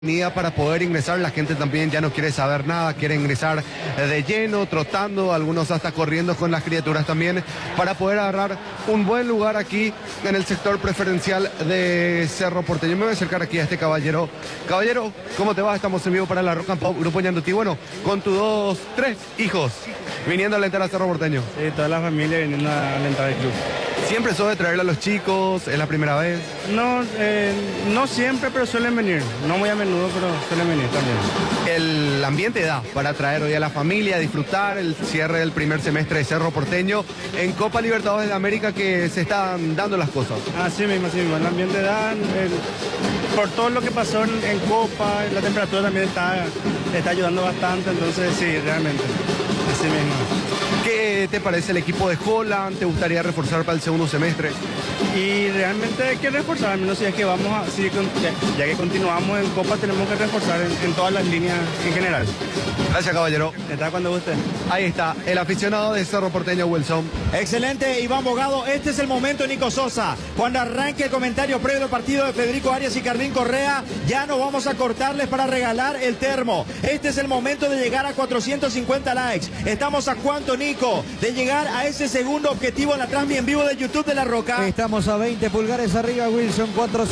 Para poder ingresar, la gente también ya no quiere saber nada, quiere ingresar de lleno, trotando, algunos hasta corriendo con las criaturas también, para poder agarrar un buen lugar aquí en el sector preferencial de Cerro Porteño. Me voy a acercar aquí a este caballero. Caballero, ¿cómo te va? Estamos en vivo para la Rock and Pop, Grupo Ñandutí. Bueno, con tus tres hijos viniendo a alentar a Cerro Porteño. Sí, toda la familia viniendo a alentar al club. ¿Siempre suele traerle a los chicos? ¿Es la primera vez? No, no siempre, pero suelen venir. No muy a menudo, pero suelen venir también. El ambiente da para traer hoy a la familia, disfrutar el cierre del primer semestre de Cerro Porteño en Copa Libertadores de América, que se están dando las cosas. Así mismo, así mismo. El ambiente da, por todo lo que pasó en Copa, la temperatura también está ayudando bastante, entonces sí, realmente, así mismo. ¿Qué te parece el equipo de Holland? ¿Te gustaría reforzar para el segundo semestre? Y realmente hay que reforzar, al menos si es que ya que continuamos en Copa, tenemos que reforzar en todas las líneas en general. Gracias, caballero. Está cuando guste. Ahí está, el aficionado de Cerro Porteño, Wilson. Excelente, Iván Bogado. Este es el momento, Nico Sosa. Cuando arranque el comentario previo al partido de Federico Arias y Carlín Correa, ya no vamos a cortarles para regalar el termo. Este es el momento de llegar a 450 likes. Estamos a cuánto, Nico, de llegar a ese segundo objetivo en la transmisión en vivo de YouTube de La Roca. Estamos a 20 pulgares arriba, Wilson.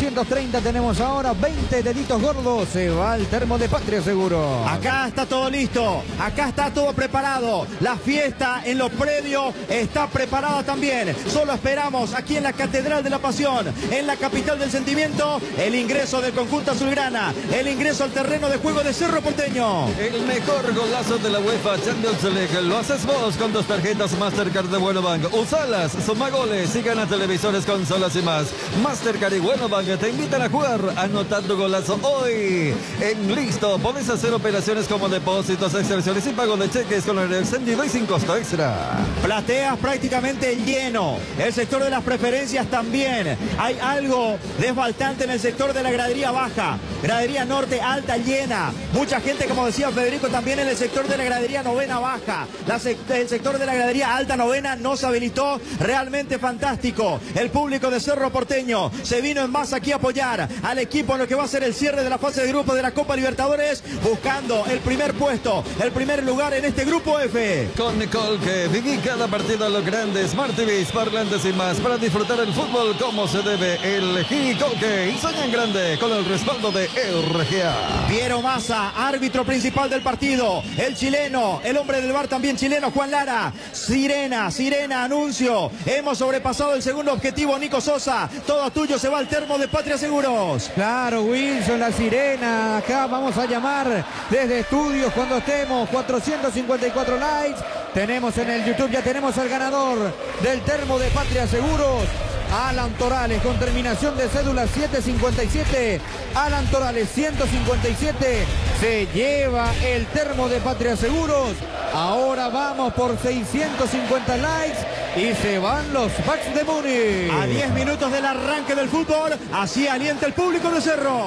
430 tenemos ahora, 20 deditos gordos. Se va el termo de Patria Seguro. Acá está todo listo, acá está todo preparado. La fiesta en lo previo está preparada también. Solo esperamos aquí en la Catedral de la Pasión, en la capital del sentimiento, el ingreso del conjunto azulgrana, el ingreso al terreno de juego de Cerro Porteño. El mejor golazo de la UEFA Champions League lo haces vos con tus tarjetas Mastercard de Buenobank. Usalas, suma goles y gana televisores, consolas y más. Mastercard y Buenobank te invitan a jugar. Anota tu golazo hoy. En Listo, podés hacer operaciones como depósitos, excepciones y pago de cheques con el extendido y sin costo extra. Plateas prácticamente lleno. El sector de las preferencias también. Hay algo desfaltante en el sector de la gradería baja. Gradería norte alta llena. Mucha gente, como decía Federico, también en el sector de la gradería novena baja. El sector de la gradería alta novena no se habilitó. Realmente fantástico. El público de Cerro Porteño se vino en masa aquí a apoyar al equipo en lo que va a ser el cierre de la fase de grupo de la Copa Libertadores, buscando el primer puesto, el primer lugar en este grupo F. Con Nicole, que viví cada partido a lo grande, Smart TVs, parlantes y más para disfrutar el fútbol como se debe. El Jicoque y sueña en grande con el respaldo de RGA. Piero Massa, árbitro principal del partido, el chileno, el hombre del bar también chileno, Juan Lara. Sirena, anuncio. Hemos sobrepasado el segundo objetivo, Nico Sosa. Todo tuyo, se va el termo de Patria Seguros. Claro, Wilson, la sirena. Acá vamos a llamar desde estudios cuando estemos. 454 likes. Tenemos en el YouTube, ya tenemos al ganador del termo de Patria Seguros, Alan Torales, con terminación de cédula 757. Alan Torales 157 se lleva el termo de Patria Seguros. Ahora vamos por 650 likes y se van los Bucks de Múnich. A 10 minutos del arranque del fútbol, así alienta el público de Cerro.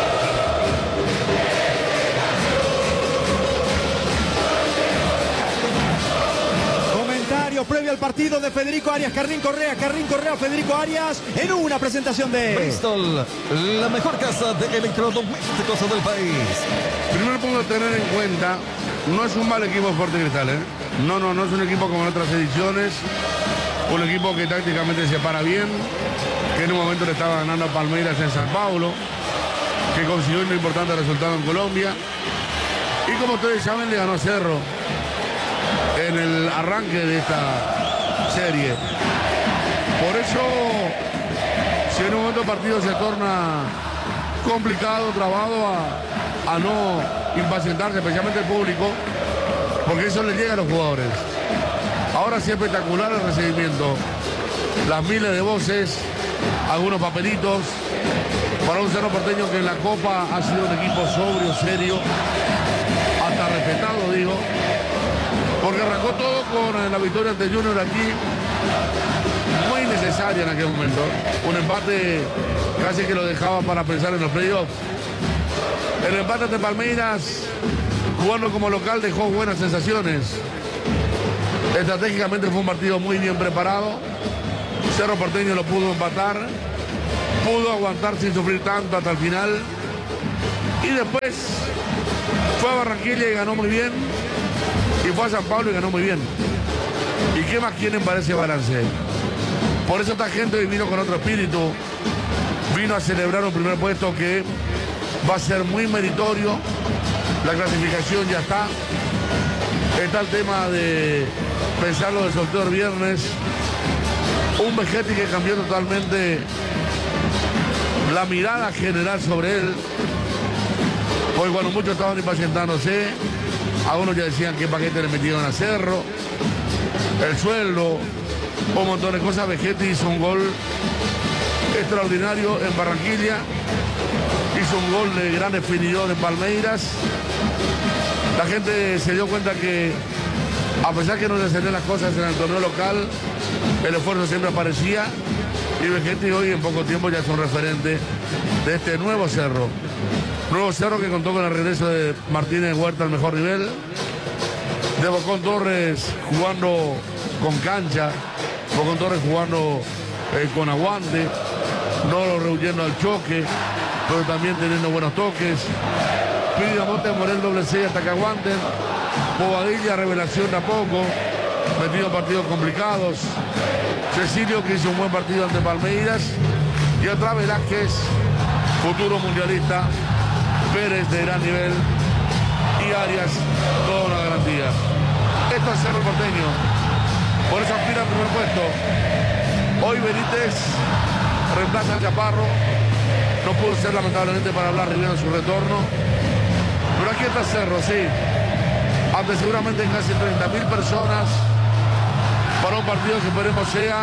Previo al partido de Federico Arias, Carlín Correa, Federico Arias, en una presentación de Bristol, la mejor casa de electrodomésticos del país. Primero pongo a tener en cuenta, no es un mal equipo Sporting Cristal, ¿eh? No es un equipo como en otras ediciones, un equipo que tácticamente se para bien, que en un momento le estaba ganando a Palmeiras en San Paulo, que consiguió un importante resultado en Colombia, y como ustedes saben, le ganó a Cerro en el arranque de esta serie. Por eso, si en un momento el partido se torna complicado, trabado, a no impacientarse, especialmente el público, porque eso le llega a los jugadores. Ahora sí, espectacular el recibimiento, las miles de voces, algunos papelitos para un Cerro Porteño que en la Copa ha sido un equipo sobrio, serio, hasta respetado, digo, porque arrancó todo con la victoria ante Junior aquí, muy necesaria en aquel momento. Un empate casi que lo dejaba para pensar en los playoffs. El empate ante Palmeiras, jugando como local, dejó buenas sensaciones. Estratégicamente fue un partido muy bien preparado. Cerro Porteño lo pudo empatar, pudo aguantar sin sufrir tanto hasta el final. Y después fue a Barranquilla y ganó muy bien. Y fue a San Pablo y ganó muy bien. ¿Y qué más quieren para ese balance? Por eso esta gente vino con otro espíritu. Vino a celebrar un primer puesto que va a ser muy meritorio. La clasificación ya está. Está el tema de pensarlo del sorteo del viernes. Un Vegetti que cambió totalmente la mirada general sobre él. Porque cuando muchos estaban impacientándose, algunos ya decían qué paquete le metieron a Cerro, el sueldo, un montón de cosas. Vegetti hizo un gol extraordinario en Barranquilla, hizo un gol de gran definidor en Palmeiras. La gente se dio cuenta que, a pesar que no le salían las cosas en el torneo local, el esfuerzo siempre aparecía. Y Vegetti hoy en poco tiempo ya es un referente de este nuevo Cerro. Nuevo Cerro que contó con el regreso de Martínez Huerta al mejor nivel, de Bocón Torres jugando con cancha, Bocón Torres jugando con aguante, no rehuyendo al choque, pero también teniendo buenos toques. Pidiamonte, Morel, doble 6 hasta que aguanten. Bobadilla, revelación de a poco, metido en partidos complicados. Cecilio, que hizo un buen partido ante Palmeiras. Y otra Velázquez, futuro mundialista. Pérez, de gran nivel. Y Arias, toda una garantía. Esto es Cerro Porteño. Por eso aspira al primer puesto. Hoy Benítez reemplaza al Chaparro. No pudo ser lamentablemente para hablar Rivera en su retorno. Pero aquí está Cerro, sí. Ante seguramente casi 30.000 personas. Para un partido que esperemos sea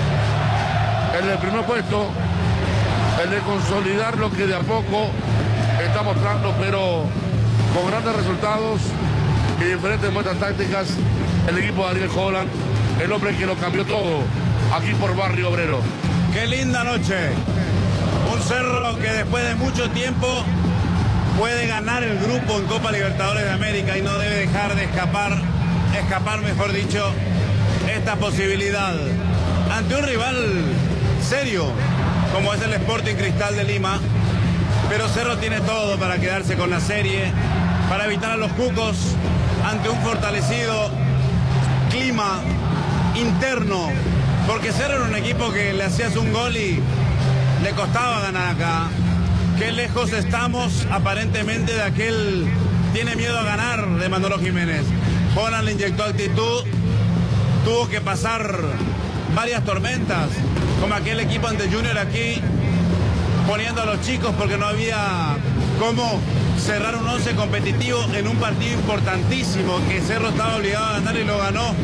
el del primer puesto. El de consolidar lo que de a poco está mostrando, pero con grandes resultados y diferentes muestras tácticas, el equipo de Ariel Holland, el hombre que lo cambió todo aquí por Barrio Obrero. Qué linda noche. Un Cerro que después de mucho tiempo puede ganar el grupo en Copa Libertadores de América y no debe dejar de escapar mejor dicho, esta posibilidad ante un rival serio como es el Sporting Cristal de Lima. Pero Cerro tiene todo para quedarse con la serie, para evitar a los cucos ante un fortalecido clima interno, porque Cerro era un equipo que le hacías un gol y le costaba ganar acá. Qué lejos estamos aparentemente de aquel tiene miedo a ganar de Manolo Jiménez. Holland le inyectó actitud, tuvo que pasar varias tormentas, como aquel equipo ante Junior aquí, poniendo a los chicos porque no había cómo cerrar un 11 competitivo en un partido importantísimo que Cerro estaba obligado a ganar y lo ganó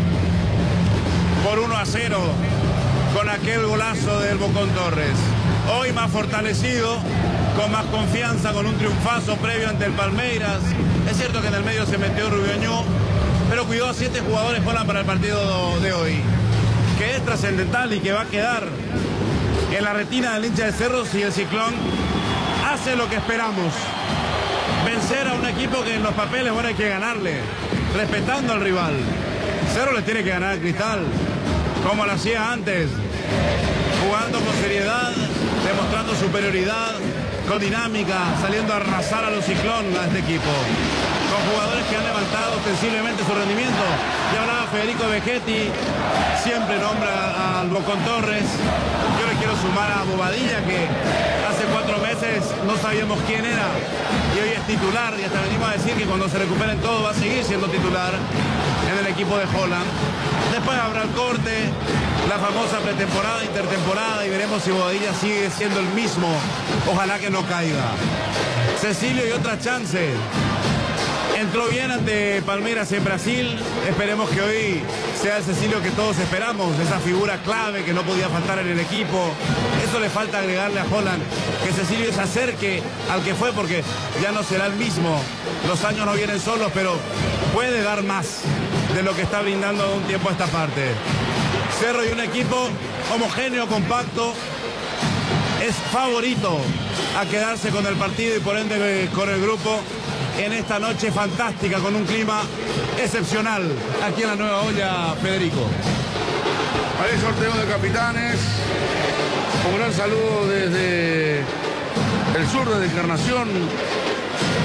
por 1-0 con aquel golazo del Bocón Torres. Hoy más fortalecido, con más confianza, con un triunfazo previo ante el Palmeiras. Es cierto que en el medio se metió Rubiañó, pero cuidó a 7 jugadores para el partido de hoy, que es trascendental y que va a quedar en la retina del hincha de Cerro si el Ciclón hace lo que esperamos. Vencer a un equipo que en los papeles, bueno, hay que ganarle, respetando al rival. Cerro le tiene que ganar al Cristal, como lo hacía antes, jugando con seriedad, demostrando superioridad, con dinámica, saliendo a arrasar a los Ciclón, a este equipo. Con jugadores que han levantado ostensiblemente su rendimiento. Ya hablaba Federico Vegetti, siempre nombra al Bocón Torres. Yo le quiero sumar a Bobadilla, que hace 4 meses no sabíamos quién era y hoy es titular, y hasta venimos a decir que cuando se recuperen todo va a seguir siendo titular en el equipo de Holland. Después habrá el corte, la famosa pretemporada, intertemporada, y veremos si Bobadilla sigue siendo el mismo. Ojalá que no caiga. Cecilio y otra chance. Entró bien ante Palmeiras en Brasil. Esperemos que hoy sea el Cecilio que todos esperamos, esa figura clave que no podía faltar en el equipo. Eso le falta agregarle a Holland, que Cecilio se acerque al que fue, porque ya no será el mismo. Los años no vienen solos, pero puede dar más de lo que está brindando de un tiempo a esta parte. Cerro y un equipo homogéneo, compacto, es favorito a quedarse con el partido y por ende con el grupo en esta noche fantástica, con un clima excepcional aquí en la Nueva Olla, Federico. Para el sorteo de capitanes, un gran saludo desde el sur de Encarnación,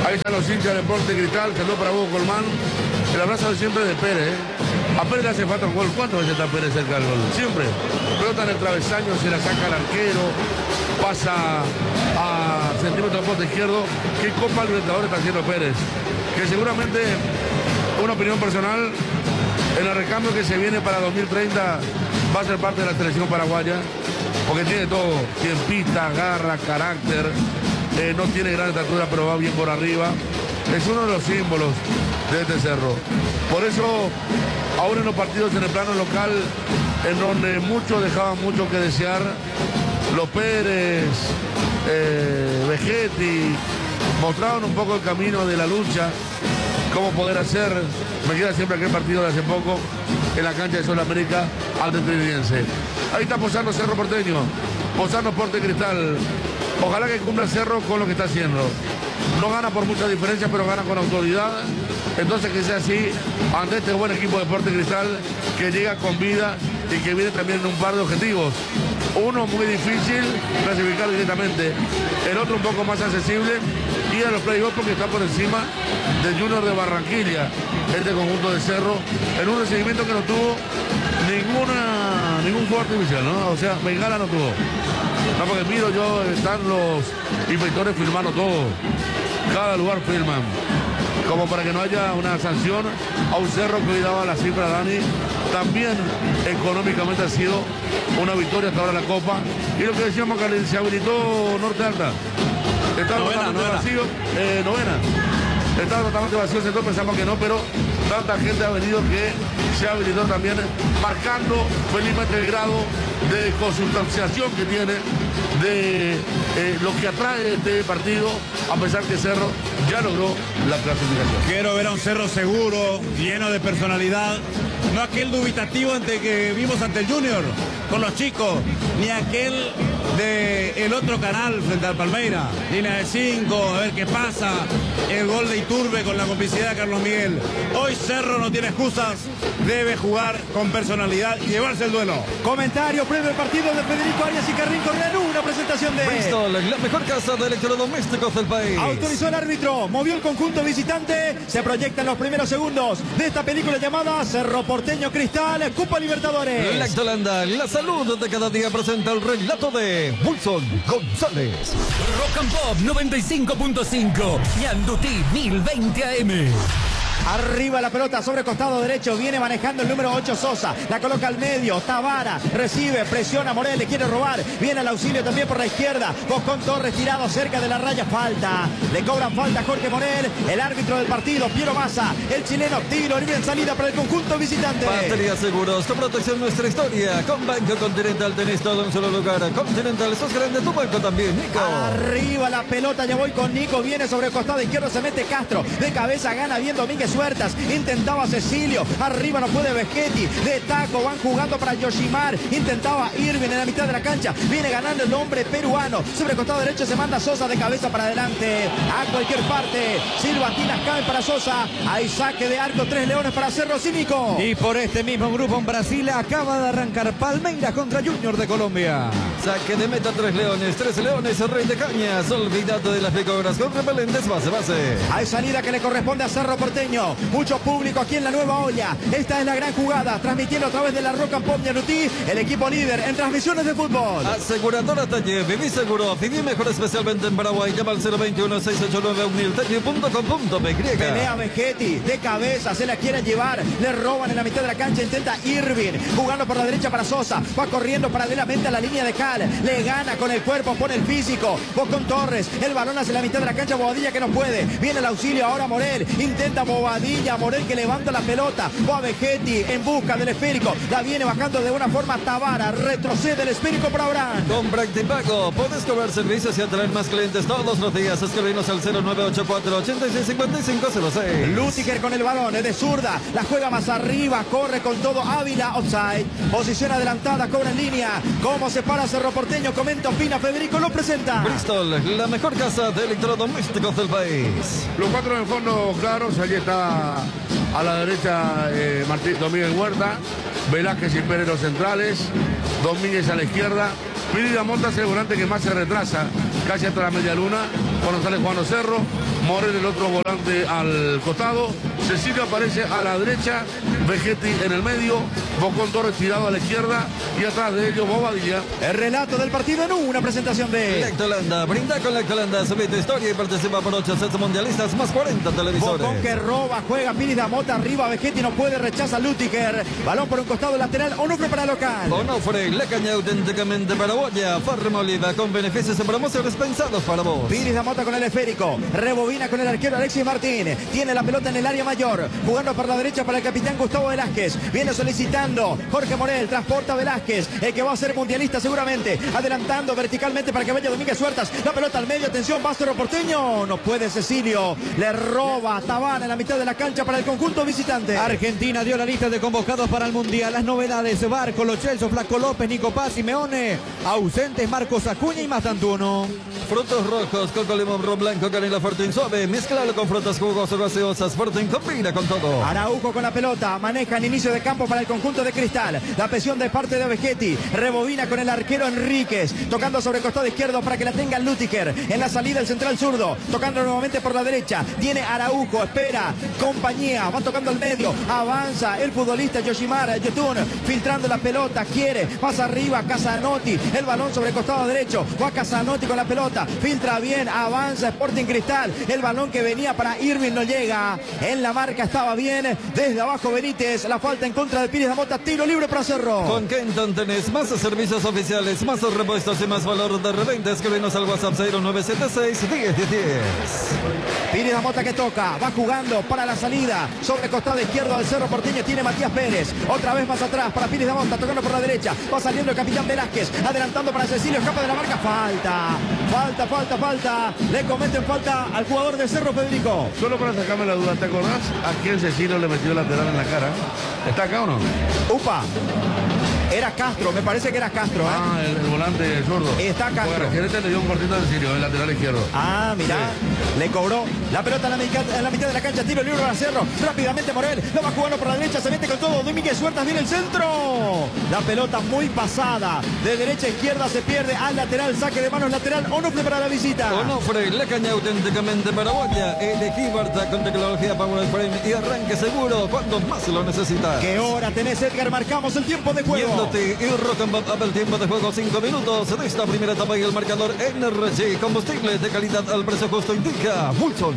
Ahí están los hinchas de Deporte Cristal, saludo para Hugo Colmán. El abrazo de siempre de Pérez. A Pérez le hace falta un gol. ¿Cuántas veces está Pérez cerca del gol? Siempre. Pelota en el travesaño, se la saca al arquero, pasa a centímetro de poste izquierdo. ¿Qué Copa Libertadores está haciendo Pérez? Que seguramente, una opinión personal, en el recambio que se viene para 2030 va a ser parte de la selección paraguaya, porque tiene todo, tiempista, garra, carácter, no tiene gran estatura, pero va bien por arriba. Es uno de los símbolos de este cerro. Por eso, ahora en los partidos en el plano local, en donde muchos dejaban mucho que desear, los Pérez, Vegetti, mostraron un poco el camino de la lucha, cómo poder hacer. Me queda siempre aquel partido de hace poco en la cancha de Sudamérica ante Trinidadiense. Ahí está posando Cerro Porteño, posando Deporte Cristal. Ojalá que cumpla Cerro con lo que está haciendo. No gana por mucha diferencia, pero gana con autoridad. Entonces que sea así ante este buen equipo de Deporte Cristal que llega con vida y que viene también en un par de objetivos. Uno muy difícil, clasificar directamente. El otro un poco más accesible, ir a los playoffs porque está por encima del Junior de Barranquilla, este conjunto de Cerro, en un recibimiento que no tuvo ningún fuego artificial, ¿no? O sea, Bengala no tuvo. No, porque miro yo, están los inspectores firmando todo. Cada lugar firman. Como para que no haya una sanción a un Cerro que hoy daba la cifra, Dani. También económicamente ha sido una victoria hasta ahora en la Copa. Y lo que decíamos que se habilitó Norte Alta. Estaba totalmente vacío. Novena. Estaba totalmente vacío el sector, pensamos que no, pero tanta gente ha venido que se ha habilitado también, marcando felizmente el grado de consustanciación que tiene de lo que atrae este partido, a pesar que Cerro ya logró la clasificación. Quiero ver a un Cerro seguro, lleno de personalidad, no aquel dubitativo que vimos ante el Junior con los chicos, ni aquel del otro canal frente al Palmeiras, línea de 5, a ver qué pasa, el gol de Iturbe con la complicidad de Carlos Miguel. Hoy Cerro no tiene excusas, debe jugar con personalidad y llevarse el duelo. Comentario previo al partido de Federico Arias y Carrín Correa, una presentación de Bristol, la mejor casa de electrodomésticos del país. Autorizó el árbitro, movió el conjunto visitante, se proyectan los primeros segundos de esta película llamada Cerro Porteño Cristal, Copa Libertadores. Lactolanda, la salud de cada día, presenta el relato de Wilson González. Rock and Pop 95.5 y Andutí 1020 AM. Arriba la pelota sobre costado derecho, viene manejando el número 8 Sosa, la coloca al medio, Tavara, recibe, presiona Morel, le quiere robar, viene el auxilio también por la izquierda, Boscón Torres tirado cerca de la raya, falta, le cobran falta a Jorge Morel, el árbitro del partido, Piero Massa, el chileno, tiro libre en salida para el conjunto visitante. Batería Seguros, con protección nuestra historia, con Banco Continental tenés todo en un solo lugar, Continental, sos grande, tu banco también, Nico. Arriba la pelota, ya voy con Nico, viene sobre el costado izquierdo, se mete Castro, de cabeza gana bien Domínguez Huertas, intentaba Cecilio, arriba no puede Vegetti, de taco van jugando para Yoshimar, intentaba Irving en la mitad de la cancha, viene ganando el hombre peruano, sobre el costado derecho se manda Sosa de cabeza para adelante, a cualquier parte, silbatinas caen para Sosa, hay saque de arco, 3 leones para Cerro Cínico. Y por este mismo grupo en Brasil acaba de arrancar Palmeiras contra Junior de Colombia. Saque de meta, 3 leones, Rey de Cañas, olvídate de las picoras con repelentes, base. Hay salida que le corresponde a Cerro Porteño, mucho público aquí en la Nueva Olla, esta es la gran jugada, transmitiendo a través de la Rock and Pop de Andutí, el equipo líder en transmisiones de fútbol. Aseguradora Talle, viví seguro, viví mejor especialmente en Paraguay, llama al 021-689-unil.com.py. Pelea Vegetti, de cabeza, se la quiere llevar, le roban en la mitad de la cancha, intenta Irving, jugando por la derecha para Sosa, va corriendo paralelamente a la línea de Cal, le gana con el cuerpo, pone el físico, Boscón Torres, el balón hacia la mitad de la cancha, Bobadilla que no puede, viene el auxilio ahora Morel, intenta Bobadilla, Morel que levanta la pelota, va Vegetti en busca del esférico, la viene bajando de una forma Tavara, retrocede el esférico para Abraham. Con Practipago puedes cobrar servicios y atraer más clientes todos los días, escribinos al 0984-865506. Lutiger con el balón, es de zurda, la juega más arriba, corre con todo Ávila, offside, posición adelantada, cobra en línea, cómo se para Cerro Porteño, comenta, opina, Federico lo presenta. Bristol, la mejor casa de electrodomésticos del país. Los 4 en fondo claros, allí está a la derecha Domínguez Huerta, Velázquez y Pérez los centrales, Domínguez a la izquierda, Pirida Montas el volante que más se retrasa, casi hasta la media luna, cuando sale jugando Cerro, Morel el otro volante al costado, Cecilio aparece a la derecha, Vegetti en el medio, Bocón Torres tirado a la izquierda y atrás de ellos Bobadilla. El relato del partido en una presentación de Lactolanda, brinda con Lactolanda, sube tu historia y participa por 8 sets mundialistas más 40 televisores. Bocón que roba, juega Pires Damota arriba, Vegetti no puede, rechaza Lutiger, balón por un costado lateral, Onufre para local. Onofre, la caña auténticamente paraguaya, Farma Oliva con beneficios y promociones pensados para vos. Pires Damota con el esférico, rebobina con el arquero Alexis Martín, tiene la pelota en el área mayor, jugando por la derecha para el capitán Gustavo Velázquez, viene solicitando Jorge Morel, transporta Velázquez, el que va a ser mundialista seguramente, adelantando verticalmente para que vaya Domínguez Huertas, la pelota al medio, atención, va Cerro Porteño, no puede Cecilio, le roba Tabana en la mitad de la cancha para el conjunto visitante. Argentina dio la lista de convocados para el Mundial, las novedades: Barco, Lo Celso, Flaco López, Nico Paz, Simeone, ausentes Marcos Acuña y Mastantuono. Frutos rojos, coco, limón, ron blanco, canela Fortín suave, mezclalo con frutas jugosas gaseosas, Fortín combina con todo. Araujo con la pelota, maneja en inicio de campo para el conjunto de Cristal, la presión de parte de Vegetti, rebobina con el arquero Enríquez, tocando sobre el costado izquierdo para que la tenga Lutiger, en la salida el central zurdo, tocando nuevamente por la derecha, tiene Araujo, espera, compañía, va tocando al medio, avanza el futbolista Yoshimar Yotun, filtrando la pelota, quiere, pasa arriba Casanotti, el balón sobre el costado derecho, va Casanotti con la pelota, filtra bien, avanza Sporting Cristal, el balón que venía para Irving no llega, en la marca estaba bien, desde abajo Benítez, la falta en contra de Pires Damota, tiro libre para Cerro. Con Kenton tenés más servicios oficiales, más repuestos y más valor de reventa. Escríbenos al WhatsApp 0976 10 10 10. Pires Damota que toca, va jugando para la salida, sobre el costado izquierdo del Cerro Porteño tiene Matías Pérez, otra vez más atrás para Pires Damota, tocando por la derecha, va saliendo el capitán Velázquez, adelantando para Cecilio, escapa de la marca, falta, le cometen falta al jugador de Cerro, Federico. Solo para sacarme la duda, ¿te acordás a quién Cecilio le metió el lateral en la cara? ¿Está acá o no? Upa. Era Castro, me parece que era Castro. Ah, el volante zurdo. Está Castro. Bueno, Gerente le dio un cortito de Cecilio, el lateral izquierdo. Ah, mirá, sí. Le cobró la pelota en la mitad de la cancha, tiro libre para Cerro. Rápidamente Morel, lo va jugando por la derecha, se mete con todo. Domínguez Huertas viene el centro. La pelota muy pasada, de derecha a izquierda se pierde al lateral, saque de manos lateral, Onofre para la visita. Onofre, la caña auténticamente paraguaya, elegí Barta con tecnología Power Frame y arranque seguro cuando más lo necesitas. ¿Qué hora tenés, Edgar? Marcamos el tiempo de juego. Y Rock'n'Bop el tiempo de juego 5 minutos de esta primera etapa y el marcador NRG combustible de calidad al precio justo indica Wilson.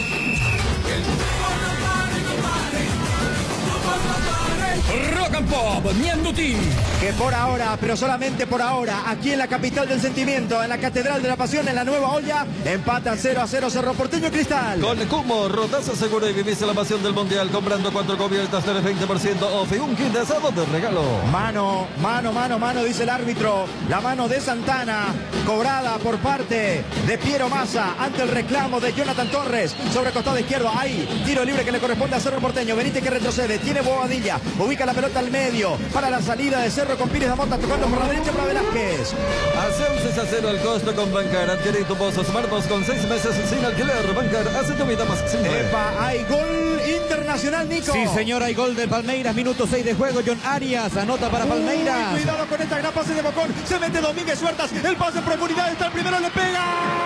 Rock and Pop, Ñanduti. Que por ahora, pero solamente por ahora, aquí en la capital del sentimiento, en la Catedral de la Pasión, en la Nueva Olla, empatan 0-0 Cerro Porteño Cristal. Con Cumo, rotazo seguro y viviste la pasión del Mundial comprando 4 cubiertas del 20% off y un kit de asado de regalo. Mano, dice el árbitro. La mano de Santana, cobrada por parte de Piero Massa ante el reclamo de Jonathan Torres sobre el costado izquierdo. Ahí, tiro libre que le corresponde a Cerro Porteño. Benítez que retrocede, tiene Bobadilla, ubica la pelota al medio para la salida de Cerro con Pires Damota tocando por la derecha para Velázquez. Hace un 6-0 al costo con Bancar. Adquirí tu pozo Smartbox con 6 meses sin alquiler. Bancar, hace tu vida más simple. Epa, hay gol internacional, Nico. Sí, señor, hay gol de Palmeiras, minuto 6 de juego. John Arias anota para Palmeiras. Cuidado con esta gran pase de Bocón. Se mete Domínguez Huertas. El pase en profundidad está el primero, le pega.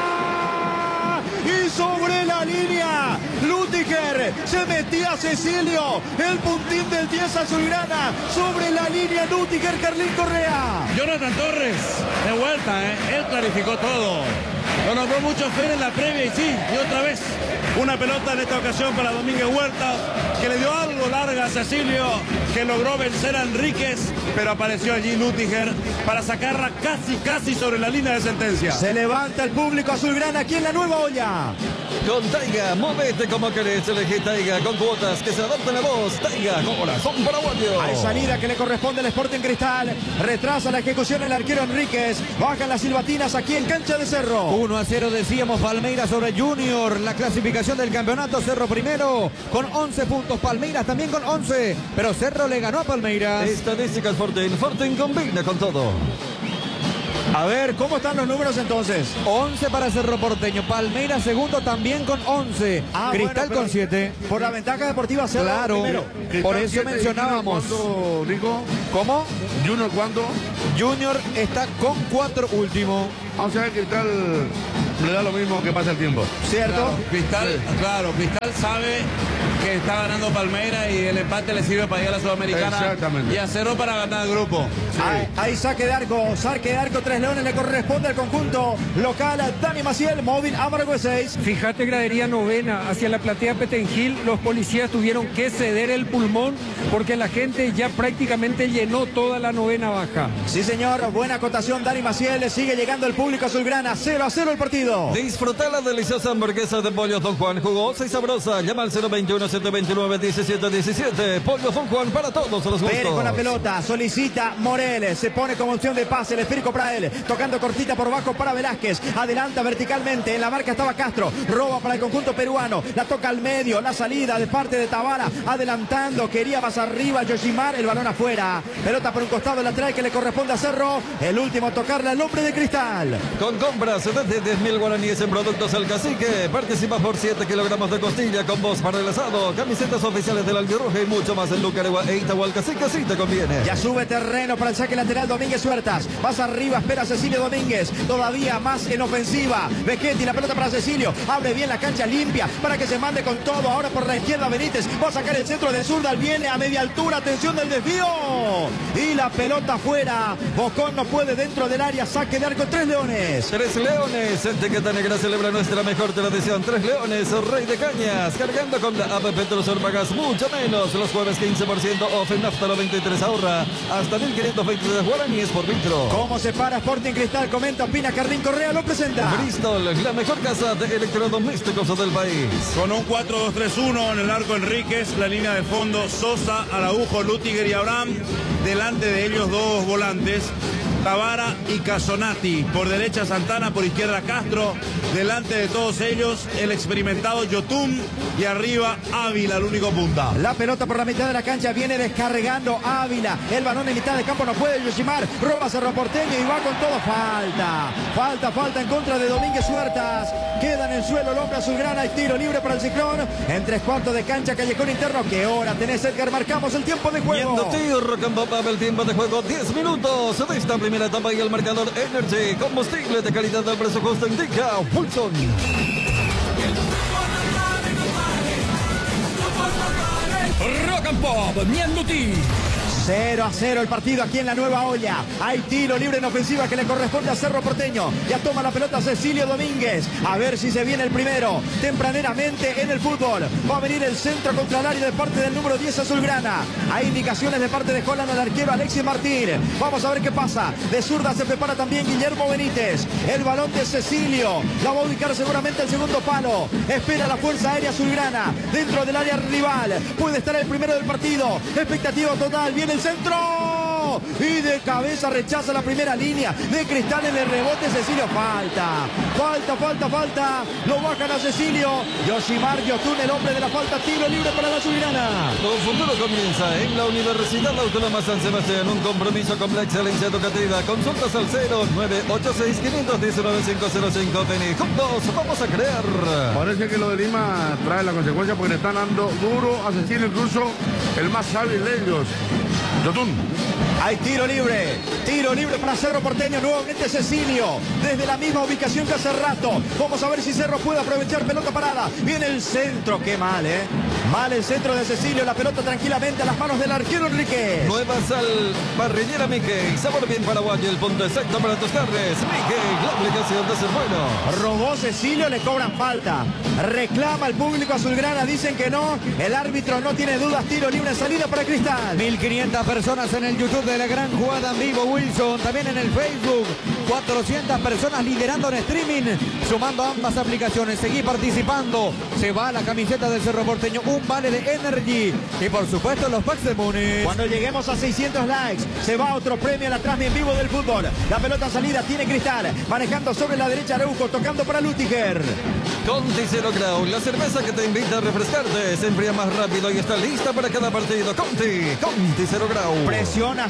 Y sobre la línea, Lutiger se metía Cecilio, el puntín del 10 azulgrana, sobre la línea Lutiger, Carlín Correa. Jonathan Torres, de vuelta, él clarificó todo. Lo nombró mucho Fer en la previa y sí, y otra vez, una pelota en esta ocasión para Domínguez Huerta, que le dio algo larga a Cecilio, que logró vencer a Enríquez, pero apareció allí Lutiger para sacarla casi sobre la línea de sentencia. Se levanta el público azulgrana aquí en la Nueva Olla. Con Taiga, movete como querés, elegí Taiga con cuotas que se adapten a vos. Taiga, corazón paraguayo. Hay salida que le corresponde al Sporting Cristal. Retrasa la ejecución el arquero Enríquez. Bajan las silbatinas aquí en cancha de Cerro. 1-0 decíamos, Palmeiras sobre Junior. La clasificación del campeonato, Cerro primero con 11 puntos, Palmeiras también con 11, pero Cerro le ganó a Palmeiras. Estadísticas Fortín combina con todo. A ver, ¿cómo están los números entonces? 11 para Cerro Porteño, Palmeiras segundo también con 11, Cristal bueno, con 7. Por la ventaja deportiva Cerro claro, primero. Por eso mencionábamos. ¿Cuánto, Nico? ¿Cómo? ¿Junior cuánto? Junior está con 4 último. Vamos a ver que Cristal le da lo mismo que pasa el tiempo. ¿Cierto? Cristal sabe que está ganando Palmeiras y el empate le sirve para ir a la Sudamericana. Exactamente. Y a Cerro para ganar el grupo. Hay saque de arco, Tres Leones le corresponde al conjunto local. Dani Maciel, móvil Amargo 6. Fíjate, gradería novena hacia la platea Petengil, los policías tuvieron que ceder el pulmón porque la gente ya prácticamente llenó toda la novena baja. Sí, señor, buena acotación Dani Maciel, le sigue llegando el público azulgrana, 0-0 el partido. Disfruta la deliciosa hamburguesa de pollo Don Juan, jugosa y sabrosa. Llama al 021-729-1717. Pollo Don Juan para todos los gustos. Pérez con la pelota, solicita Morel, se pone como opción de pase, el esférico para él, tocando cortita por bajo para Velázquez, adelanta verticalmente, en la marca estaba Castro, roba para el conjunto peruano, la toca al medio, la salida de parte de Tabara, adelantando, quería más arriba Yoshimar, el balón afuera, pelota por un costado lateral que le corresponde a Cerro, el último a tocarle al hombre de Cristal. Con compras de 10.000 guaraníes en productos El Cacique, participa por 7 kilogramos de costilla con voz para el asado, camisetas oficiales del Albirroja y mucho más en Lucaregua e Itahual Cacique, así te conviene. Ya sube terreno para el saque lateral Domínguez Huertas, más arriba espera Cecilio Domínguez, todavía más en ofensiva, Becchetti, la pelota para Cecilio, abre bien la cancha limpia para que se mande con todo, ahora por la izquierda Benítez, va a sacar el centro de zurda, viene a media altura, atención del desvío, y la pelota afuera, Bocón no puede dentro del área, saque de arco Tres Leones. Tres Leones, en Etiqueta Negra celebra nuestra mejor tradición. Tres Leones, Rey de Cañas, cargando con la app Petrosur pagas mucho menos. Los jueves 15% off en Nafta 93 ahorra hasta 1.523 guaraníes por litro. ¿Cómo se para Sporting Cristal? Comenta, opina, Carlín Correa lo presenta. Bristol, la mejor casa de electrodomésticos del país. Con un 4-2-3-1 en el arco Enríquez, la línea de fondo Sosa, Araujo, Lutiger y Abraham. Delante de ellos dos volantes, Tabara y Casonati. Por derecha Santana, por izquierda Castro. Delante de todos ellos el experimentado Yotun y arriba Ávila, el único punta. La pelota por la mitad de la cancha viene descargando Ávila. El balón en mitad de campo no puede Yoshimar. Roba Cerro Porteño y va con todo. Falta en contra de Domínguez Huertas. Queda en el suelo el hombre azulgrana y tiro libre para el Ciclón. En 3/4 de cancha, callejón interno. ¿Qué hora tenés, Edgar? Marcamos el tiempo de juego. El tiempo de juego 10 minutos de esta primera etapa y el marcador Energy, combustible de calidad del precio justo indica Wilson. Rock and Pop, Ñanduti. 0-0 el partido aquí en la Nueva Olla. Hay tiro libre en ofensiva que le corresponde a Cerro Porteño. Ya toma la pelota Cecilio Domínguez. A ver si se viene el primero. Tempraneramente en el fútbol. Va a venir el centro contra el área de parte del número 10 azulgrana. Hay indicaciones de parte de Holland al arquero Alexis Martín. Vamos a ver qué pasa. De zurda se prepara también Guillermo Benítez. El balón de Cecilio. La va a ubicar seguramente el segundo palo. Espera la fuerza aérea azulgrana dentro del área rival. Puede estar el primero del partido. Expectativa total. Viene el centro y de cabeza rechaza la primera línea de Cristal en el rebote. Cecilio, falta, lo bajan a Cecilio. Yoshimar Yotun, el hombre de la falta, tiro libre para la azulgrana. Tu futuro comienza en la Universidad Autónoma San Sebastián, un compromiso con la excelencia educativa. Consultas al 0986-519-505. Vení, juntos vamos a crear. Parece que lo de Lima trae la consecuencia porque le están dando duro a Cecilio, incluso el más hábil de ellos, Yotun. Hay tiro libre para Cerro Porteño, nuevamente Cecilio, desde la misma ubicación que hace rato. Vamos a ver si Cerro puede aprovechar, pelota parada, viene el centro, qué mal, mal el centro de Cecilio, la pelota tranquilamente a las manos del arquero Enríquez. Nueva sal parrillera Mickey, sabor bien paraguayo, el punto exacto para tus carnes. Mickey, la obligación de ser bueno. Robó Cecilio, le cobran falta, reclama el público azulgrana, dicen que no, el árbitro no tiene dudas, tiro libre, salida para Cristal. 1500 personas en el YouTube de la gran jugada en vivo, Wilson, también en el Facebook, 400 personas liderando en streaming, sumando ambas aplicaciones. Seguí participando, se va la camiseta del Cerro Porteño, un vale de Energy y por supuesto los packs de Múnich. Cuando lleguemos a 600 likes, se va otro premio a la transmisión en vivo del fútbol. La pelota salida tiene Cristal, manejando sobre la derecha Araujo, tocando para Lutiger. Conti 0 Grau, la cerveza que te invita a refrescarte, se enfría más rápido y está lista para cada partido. Conti 0 Grau. Presiona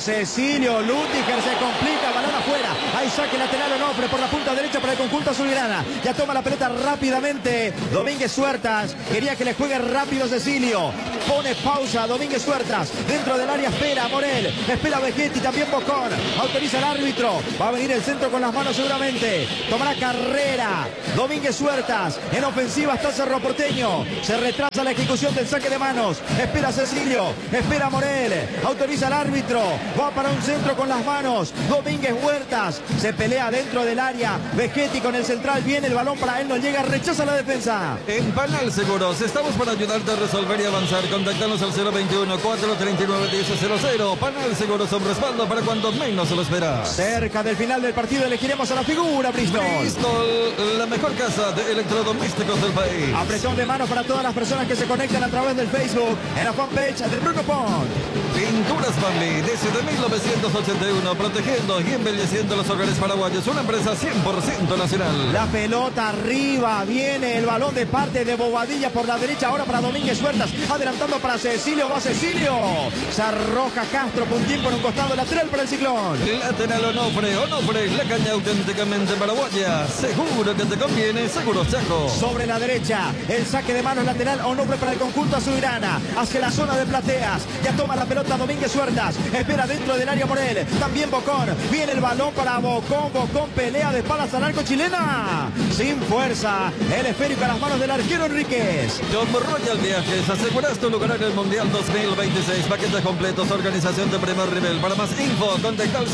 Cecilio, Lutiger se complica, balón afuera. Hay saque lateral Onofre por la punta derecha para el conjunto azulgrana. Ya toma la pelota rápidamente Domínguez Huertas. Quería que le juegue rápido Cecilio. Pone pausa Domínguez Huertas. Dentro del área espera Morel. Espera Vegetti, también Bocón. Autoriza el árbitro. Va a venir el centro con las manos seguramente. Tomará carrera Domínguez Huertas. En ofensiva está Cerro Porteño. Se retrasa la ejecución del saque de manos. Espera Cecilio. Espera Morel. Autoriza el árbitro. Va para un centro con las manos. Domínguez Huertas. Se pelea dentro del área. Vegetti con el central. Viene el balón para él. No llega. Rechaza la defensa. En Panal Seguros estamos para ayudarte a resolver y avanzar. Contactanos al 021-439-1000. Panal Seguros, un respaldo para cuando menos se lo esperas. Cerca del final del partido elegiremos a la figura Bristol. Bristol, la mejor casa de electrodomésticos del país. Apretón de mano para todas las personas que se conectan a través del Facebook en la fanpage de Bruno Pont. Pinturas Family, desde 1981, protegiendo y embelleciendo los hogares paraguayos. Una empresa 100% nacional. La pelota arriba, viene el balón de parte de Bobadilla por la derecha, ahora para Domínguez Huertas, adelantando para Cecilio, va Cecilio. Se arroja Castro, puntín por un costado, lateral para el Ciclón. Lateral Onofre, la caña auténticamente paraguaya. Seguro que te conviene, seguro Chaco. Sobre la derecha, el saque de manos lateral Onofre para el conjunto azulgrana. Hacia la zona de plateas, ya toma la pelota Domínguez Huertas, espera dentro del área Morel, también Bocón, viene el balón para Bocón, pelea de espaldas al arco chilena, sin fuerza, el esférico a las manos del arquero Enríquez. Con Royal Viajes, aseguras tu lugar en el Mundial 2026, paquetes completos, organización de primer nivel. Para más info, contacta al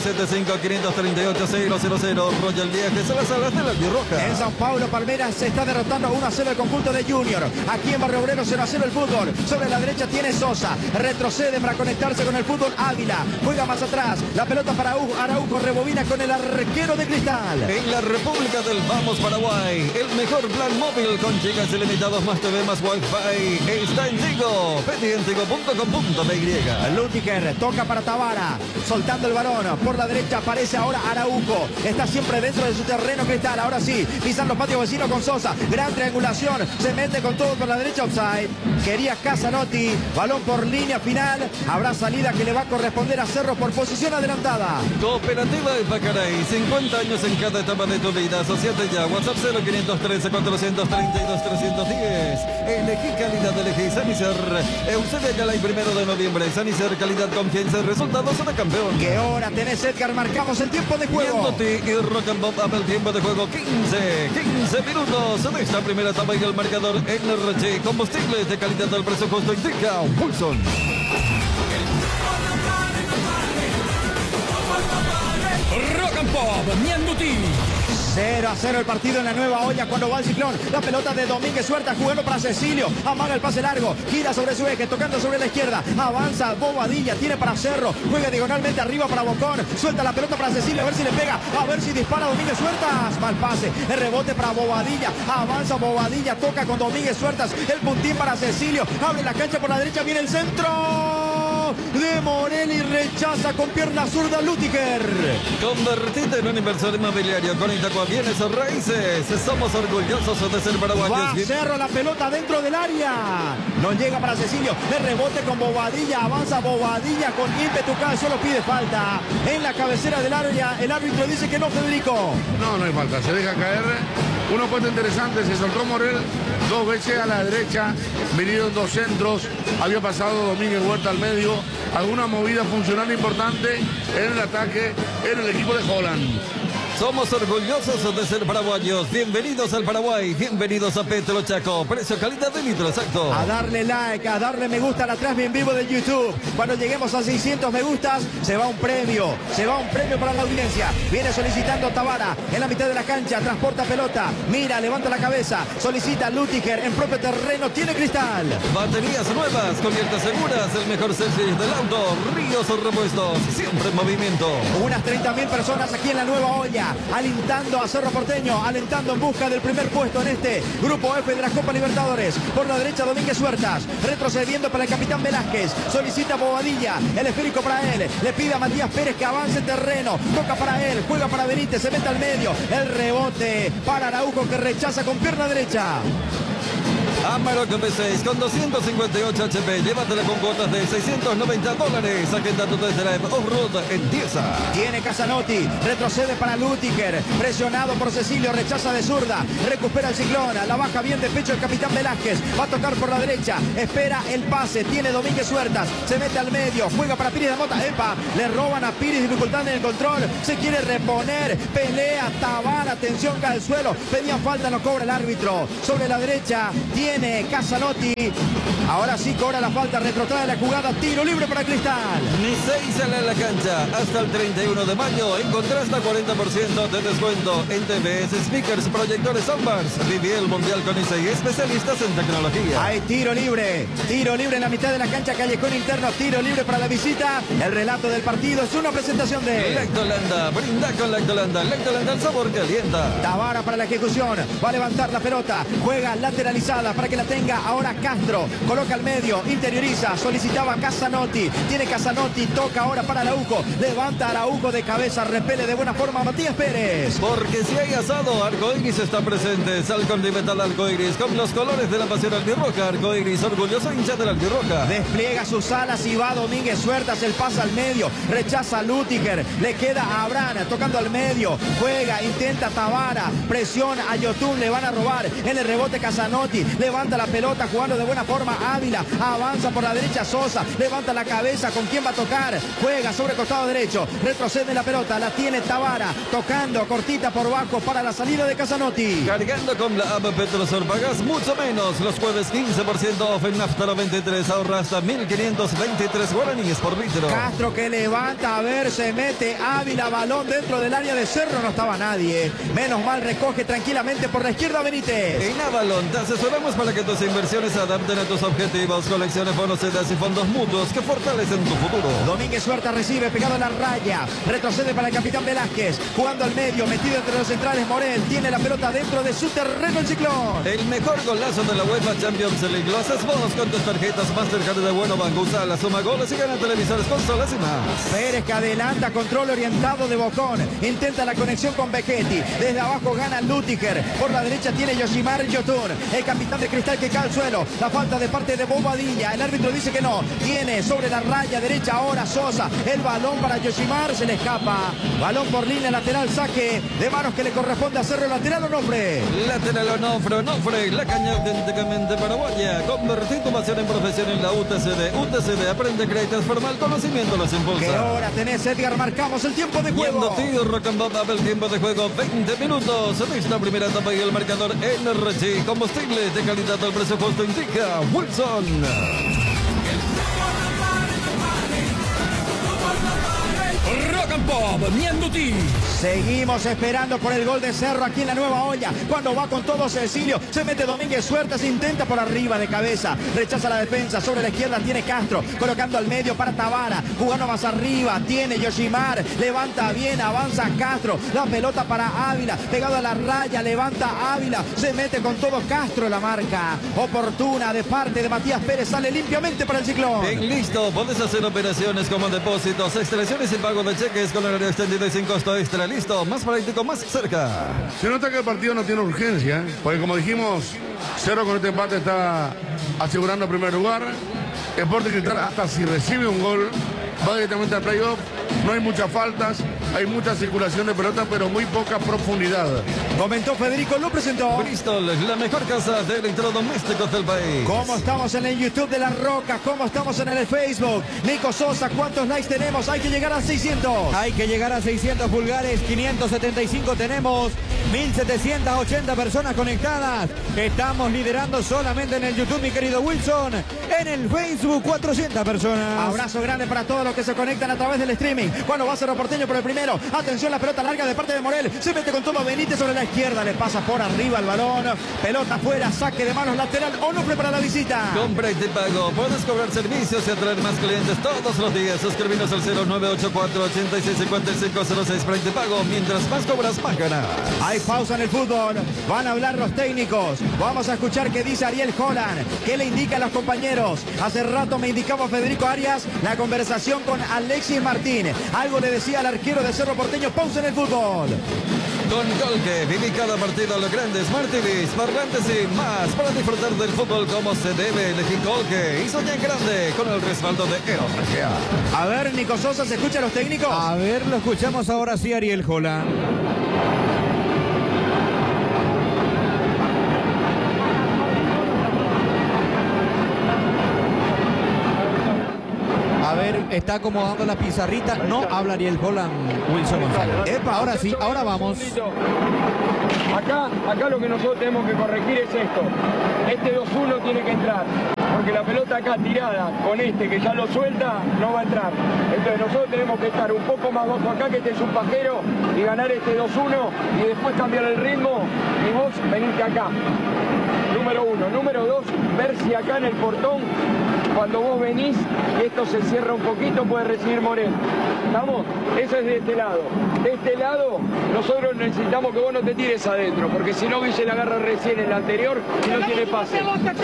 0975-538-000. Royal Viajes a las alas de la Albirroja. En San Pablo, Palmeiras se está derrotando 1-0 el conjunto de Junior. Aquí en Barrio Obrero 0-0 el fútbol. Sobre la derecha tiene Sosa, retrocede para conectarse con el fútbol Ávila, juega más atrás, la pelota para Araujo, rebobina con el arquero de Cristal. En la República del Vamos Paraguay, el mejor plan móvil con gigas ilimitados, más TV, más Wi-Fi, está en Tigo. Pedí en tigo.com.py. Lutiger toca para Tabara, soltando el balón, por la derecha aparece ahora Araujo, está siempre dentro de su terreno Cristal, ahora sí, pisan los patios vecinos con Sosa, gran triangulación, se mete con todo por la derecha, offside, quería Casanotti, balón por línea final, habrá salida que le va a corresponder a Cerro por posición adelantada. Cooperativa de Pacaray, 50 años en cada etapa de tu vida. Asociate ya, WhatsApp 0513-432-310. Elegí calidad, elegí Sanicer. Eusebio Galay, 1 de noviembre. Sanicer, calidad, confianza y resultados de campeón. ¿Qué hora tenés, Edgar? Marcamos el tiempo de juego. Y Rock and Pop, el tiempo de juego 15 minutos de esta primera etapa y el marcador NRG. Combustibles de calidad al precio justo indica Wilson. Rock and Pop, Mianduti. 0-0 el partido en la nueva olla cuando va el Ciclón. La pelota de Domínguez Huertas jugando para Cecilio. Amaga el pase largo. Gira sobre su eje, tocando sobre la izquierda. Avanza Bobadilla, tiene para Cerro. Juega diagonalmente arriba para Bocón. Suelta la pelota para Cecilio, a ver si le pega. A ver si dispara Domínguez Huertas. Mal pase. El rebote para Bobadilla. Avanza Bobadilla, toca con Domínguez Huertas. El puntín para Cecilio. Abre la cancha por la derecha, viene el centro de Morel y rechaza con pierna zurda Lutiger. Convertite en un inversor inmobiliario. Conecta con bienes o raíces. Somos orgullosos de ser paraguayos. Va Cerro, la pelota dentro del área. No llega para Cecilio. El rebote con Bobadilla. Avanza Bobadilla con ímpetu. Solo pide falta en la cabecera del área. El árbitro dice que no, Federico. No, no hay falta. Se deja caer. Una puesta interesante. Se soltó Morel 2 veces a la derecha. Vinieron 2 centros. Había pasado Domínguez Huerta al medio. Alguna movida funcional importante en el ataque en el equipo de Holland. Somos orgullosos de ser paraguayos. Bienvenidos al Paraguay. Bienvenidos a Petro Chaco. Precio, calidad de litro, exacto. A darle like, a darle me gusta a la transmisión en vivo de YouTube. Cuando lleguemos a 600 me gustas, se va un premio. Se va un premio para la audiencia. Viene solicitando Tabara en la mitad de la cancha. Transporta pelota. Mira, levanta la cabeza. Solicita Lutiger en propio terreno. Tiene Cristal. Baterías nuevas, cubiertas seguras. El mejor servicio del auto. Ríos o repuestos. Siempre en movimiento. Unas 30.000 personas aquí en la nueva olla. Alentando a Cerro Porteño, alentando en busca del primer puesto en este grupo F de la Copa Libertadores. Por la derecha Domínguez Huertas, retrocediendo para el capitán Velázquez, solicita Bobadilla, el esférico para él, le pide a Matías Pérez que avance el terreno, toca para él, juega para Benítez, se mete al medio, el rebote para Araujo que rechaza con pierna derecha. Amarok B6 con 258 HP. Llévatela con cuotas de $690. Agenda tu test drive off-road en Tiesa. Tiene Casanotti, retrocede para Lutiger, presionado por Cecilio, rechaza de zurda, recupera el Ciclón, la baja bien de pecho el capitán Velázquez, va a tocar por la derecha, espera el pase, tiene Domínguez Huertas, se mete al medio, juega para Piris de Mota, epa, le roban a Piris, dificultad en el control, se quiere reponer, pelea Tabara, atención, cae al suelo, pedía falta, no cobra el árbitro, sobre la derecha tiene Casanotti, ahora sí cobra la falta, retrotrae la jugada, tiro libre para Cristal. Ni 6 sale en la cancha hasta el 31 de mayo. Encontrá hasta 40% de descuento en TVs, speakers, proyectores soundbars. Viví el mundial con ICI, especialistas en tecnología. Hay tiro libre en la mitad de la cancha, callejón interno, tiro libre para la visita. El relato del partido es una presentación de Lactolanda, brinda con Lactolanda. Lactolanda, el sabor que alienta. Tabara para la ejecución, va a levantar la pelota, juega lateralizada para que la tenga ahora Castro, coloca al medio, interioriza, solicitaba Casanotti, tiene Casanotti, toca ahora para Araujo, levanta Araujo de cabeza, repele de buena forma a Matías Pérez. Porque si hay asado, Arcoiris está presente. Sal condimental Arcoiris con los colores de la pasión albirroja. Arcoiris, orgulloso hincha de la albirroja. Despliega sus alas y va Domínguez Huertas, el pase al medio, rechaza a Lutiger, le queda a Abraham tocando al medio, juega, intenta Tabara, presiona a Yotun, le van a robar, en el rebote Casanotti, levanta la pelota jugando de buena forma Ávila, avanza por la derecha Sosa, levanta la cabeza, ¿con quién va a tocar? Juega sobre costado derecho, retrocede la pelota, la tiene Tabara, tocando cortita por bajo para la salida de Casanotti. Cargando con la app Petrosor pagas mucho menos. Los jueves 15% off en Nafta 93, ahorra hasta 1.523 guaraníes por litro. Castro que levanta, a ver, se mete Ávila, balón dentro del área de Cerro, no estaba nadie. Menos mal, recoge tranquilamente por la izquierda Benítez. En Avalon te asesoramos para que tus inversiones se adapten a tus objetivos. Colecciones, bonos, sedas y fondos mutuos que fortalecen tu futuro. Domínguez Huerta recibe pegado a la raya, retrocede para el capitán Velázquez, jugando al medio, metido entre los centrales Morel, tiene la pelota dentro de su terreno el Ciclón. El mejor golazo de la UEFA Champions League lo haces vos con tus tarjetas Mastercard de Bueno Banco. Usa la suma goles y gana televisores, consolas y más. Pérez que adelanta, control orientado de Bocón, intenta la conexión con Becchetti, desde abajo gana Lutiger, por la derecha tiene Yoshimar Yotun, el capitán de Cristal que cae al suelo, la falta de parte de Bobadilla, el árbitro dice que no, tiene sobre la raya derecha ahora Sosa, el balón para Yoshimar, se le escapa, balón por línea lateral, saque de manos que le corresponde hacerlo, lateral Onofre. Lateral Onofre, la caña auténticamente paraguaya. Convertí tu pasión en profesión en la UTCD. UTCD, aprende, crea y transforma, el conocimiento los impulsa. ¿Qué hora tenés, Edgar? Marcamos el tiempo de juego. Tío Rock and Pop, el tiempo de juego 20 minutos en esta primera etapa y el marcador NRG. Combustible de calidad al precio justo indica Wilson. Rock and Pop, Mianduti. Seguimos esperando por el gol de Cerro aquí en la Nueva Olla. Cuando va con todo Cecilio, se mete Domínguez Huertas, intenta por arriba de cabeza, rechaza la defensa, sobre la izquierda tiene Castro, colocando al medio para Tabara, jugando más arriba, tiene Yoshimar, levanta bien, avanza Castro, la pelota para Ávila, pegado a la raya, levanta Ávila, se mete con todo Castro, la marca oportuna de parte de Matías Pérez, sale limpiamente para el Ciclón. En listo, podés hacer operaciones como depósitos, extracciones y pago de cheques con horario extendido y sin costo extra. Listo, más práctico, más cerca. Se nota que el partido no tiene urgencia, porque como dijimos, Cerro con este empate está asegurando el primer lugar. Sporting Cristal, hasta si recibe un gol, va directamente al playoff. No hay muchas faltas, hay mucha circulación de pelota, pero muy poca profundidad. Comentó Federico, lo presentó Bristol, la mejor casa de electrodomésticos del país. ¿Cómo estamos en el YouTube de La Roca? ¿Cómo estamos en el Facebook? Nico Sosa, ¿cuántos likes tenemos? Hay que llegar a 600. Hay que llegar a 600 pulgares, 575 tenemos, 1780 personas conectadas. Estamos liderando solamente en el YouTube, mi querido Wilson. En el Facebook, 400 personas. Abrazo grande para todos los que se conectan a través del streaming. Cuando va Cerro Porteño por el primero. Atención, la pelota larga de parte de Morel. Se mete con todo Benítez sobre la izquierda. Le pasa por arriba el balón. Pelota afuera, saque de manos lateral. Onofre para la visita. Compra y te pago. Puedes cobrar servicios y atraer más clientes todos los días. Suscribinos al 0984-865506 para y te pago. Mientras más cobras, más ganas. Hay pausa en el fútbol. Van a hablar los técnicos. Vamos a escuchar qué dice Ariel Holland. ¿Qué le indica a los compañeros? Hace rato me indicaba Federico Arias la conversación con Alexis Martín. Algo le decía al arquero de Cerro Porteño. Pausa en el fútbol. Con Colque, viví cada partido a lo grande, Smart TVs, parlantes y más para disfrutar del fútbol como se debe. Elegí Colque y soñé grande con el respaldo de Aeroenergía. A ver, Nico Sosa, ¿se escucha a los técnicos? A ver, lo escuchamos ahora sí, Ariel Holland. A ver, está acomodando la pizarrita. No habla Ariel Holland, Wilson González. Epa, ahora sí, ahora vamos. Acá lo que nosotros tenemos que corregir es esto. Este 2-1 tiene que entrar, porque la pelota acá tirada con este que ya lo suelta, no va a entrar. Entonces nosotros tenemos que estar un poco más bajo acá, que este es un pajero, y ganar este 2-1 y después cambiar el ritmo y vos venirte acá. Número 1. Número 2, ver si acá en el portón, cuando vos venís y esto se cierra un poquito, puede recibir Morel. ¿Estamos? Eso es de este lado. De este lado, nosotros necesitamos que vos no te tires adentro, porque si no, Ville la agarra recién en la anterior y no tiene pase.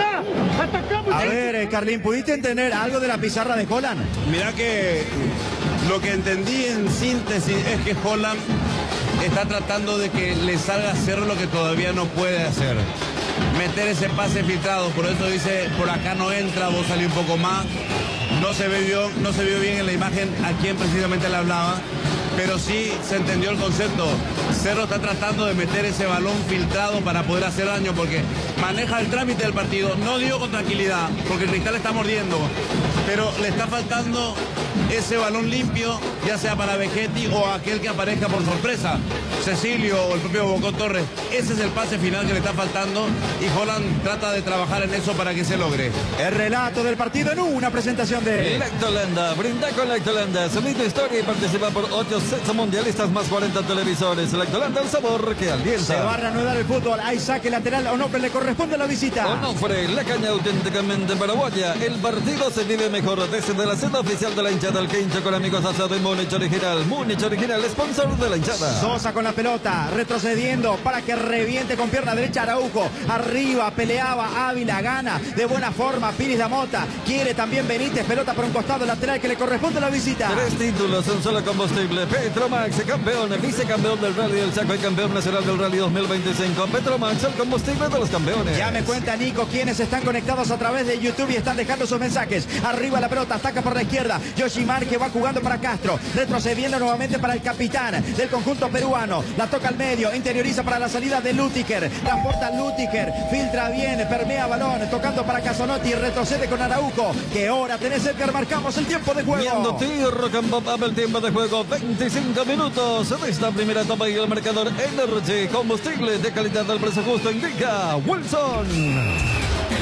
A ver, Carlín, ¿pudiste entender algo de la pizarra de Holland? Mirá que lo que entendí en síntesis es que Holland está tratando de que le salga a hacer lo que todavía no puede hacer. Meter ese pase filtrado, por eso dice, por acá no entra, vos salí un poco más. No se vio bien en la imagen a quién precisamente le hablaba, pero sí se entendió el concepto. Cerro está tratando de meter ese balón filtrado para poder hacer daño, porque maneja el trámite del partido. No digo con tranquilidad, porque el Cristal está mordiendo, pero le está faltando ese balón limpio, ya sea para Vegetti o aquel que aparezca por sorpresa, Cecilio o el propio Bocó Torres. Ese es el pase final que le está faltando y Holland trata de trabajar en eso para que se logre. El relato del partido en una presentación de Lactolanda, brinda con Lactolanda, subí tu historia y participa por 8 sets mundialistas más 40 televisores. Lactolanda, el sabor que alienta. Se va a reanudar el fútbol, hay saque lateral, Onofre le corresponde la visita. Onofre, la caña auténticamente paraguaya. El partido se vive mejor desde la sede oficial de la hinchada, el que hincha con amigos asado en Múnich Original. Múnich Original, sponsor de la hinchada. Sosa con la pelota, retrocediendo para que reviente con pierna derecha Araujo. Arriba, peleaba Ávila, gana de buena forma Piris la Mota. Quiere también Benítez, pelota por un costado lateral que le corresponde la visita. 3 títulos, un solo combustible. Petromax, campeón, vicecampeón del Rally del Chaco y campeón nacional del Rally 2025. Petromax, el combustible de los campeones. Ya me cuenta Nico quienes están conectados a través de YouTube y están dejando sus mensajes. Arriba la pelota, ataca por la izquierda. Yoshimar que va jugando para Castro, retrocediendo nuevamente para el capitán del conjunto peruano. La toca al medio, interioriza para la salida de Lutiger. Transporta Lutiger, filtra bien, permea balón, tocando para Casonotti, retrocede con Araujo. Que hora tenés, Edgar, marcamos el tiempo de juego. Viendo Rock and Pop, el tiempo de juego, 25 minutos de esta primera etapa y el marcador Energy, combustible de calidad del precio justo, indica Wilson.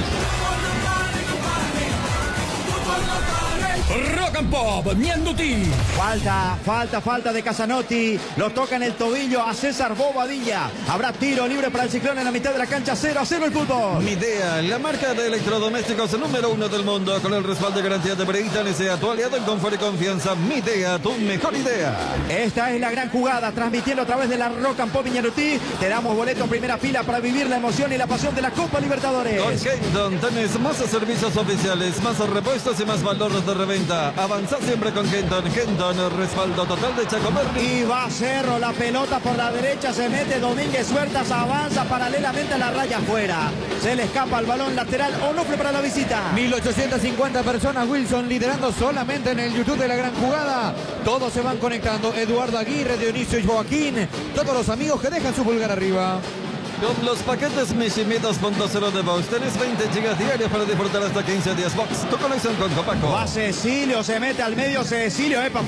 Rock and Pop, Ñandutí. Falta de Casanotti. Lo toca en el tobillo a César Bobadilla. Habrá tiro libre para el Ciclón en la mitad de la cancha. 0-0 el fútbol. Midea, la marca de electrodomésticos número 1 del mundo, con el respaldo y garantía de Britannia, sea tu aliado en confort y confianza. Midea, tu mejor idea. Esta es la gran jugada, transmitiendo a través de la Rock and Pop Ñandutí. Te damos boleto en primera fila para vivir la emoción y la pasión de la Copa Libertadores. Con Kenton tenés más servicios oficiales, más repuestos y más valores de reventa. Avanza siempre con Kenton. Kenton, respaldo total de Chaco Berni. Y va Cerro, la pelota por la derecha, se mete Domínguez Huertas, avanza paralelamente a la raya afuera. Se le escapa el balón lateral, Onofre para la visita. 1850 personas, Wilson, liderando solamente en el YouTube de la gran jugada. Todos se van conectando. Eduardo Aguirre, Dionisio y Joaquín. Todos los amigos que dejan su pulgar arriba. Con los paquetes Mishimi 2.0 de Vox tenés 20 GB diarios para disfrutar hasta 15 días. Vox, tu conexión con Copaco. Va Cecilio, se mete al medio Cecilio. Epa,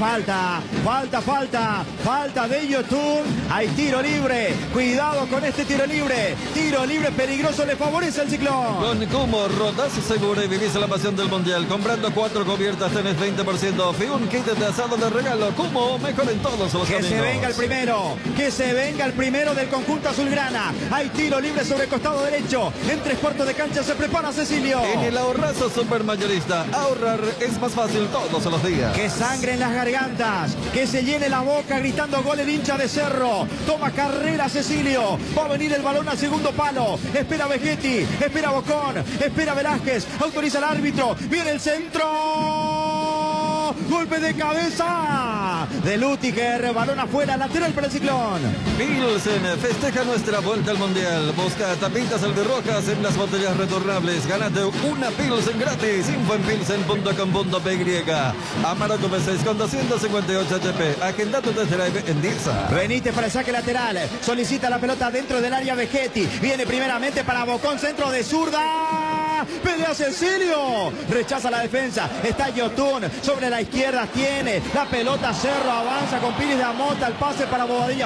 falta de YouTube. Hay tiro libre. Cuidado con este tiro libre. Tiro libre peligroso, le favorece el Ciclón. Con Cumo, rodas segura y vivís la pasión del mundial. Comprando 4 cubiertas tenés 20% off y un kit de asado de regalo. Cumo, mejor en todos los Que caminos. se venga el primero del conjunto azulgrana. Hay tiro libre sobre el costado derecho. En 3/4 de cancha se prepara Cecilio. En el ahorrazo supermayorista, ahorrar es más fácil todos los días. Que sangre en las gargantas, que se llene la boca gritando gol el hincha de Cerro. Toma carrera Cecilio. Va a venir el balón al segundo palo. Espera Vegetti, espera Bocón, espera Velázquez. Autoriza el árbitro. Viene el centro. golpe de cabeza de Lüttiger, balón afuera, lateral para el Ciclón. Pilsen festeja nuestra vuelta al Mundial. Busca tapitas albirrojas en las botellas retornables. Gánate una Pilsen gratis. Info en pilsen.com.py. Amarok V6 con 258 HP. Agenda tu test drive en Dirsa. Benítez para el saque lateral. Solicita la pelota dentro del área Vegetti. Viene primeramente para Bocón, centro de zurda. Pelea Cecilio. Rechaza la defensa. Está Yotun sobre la izquierda. Tiene la pelota. Cerro avanza con Piris de Amota. El pase para Bobadilla.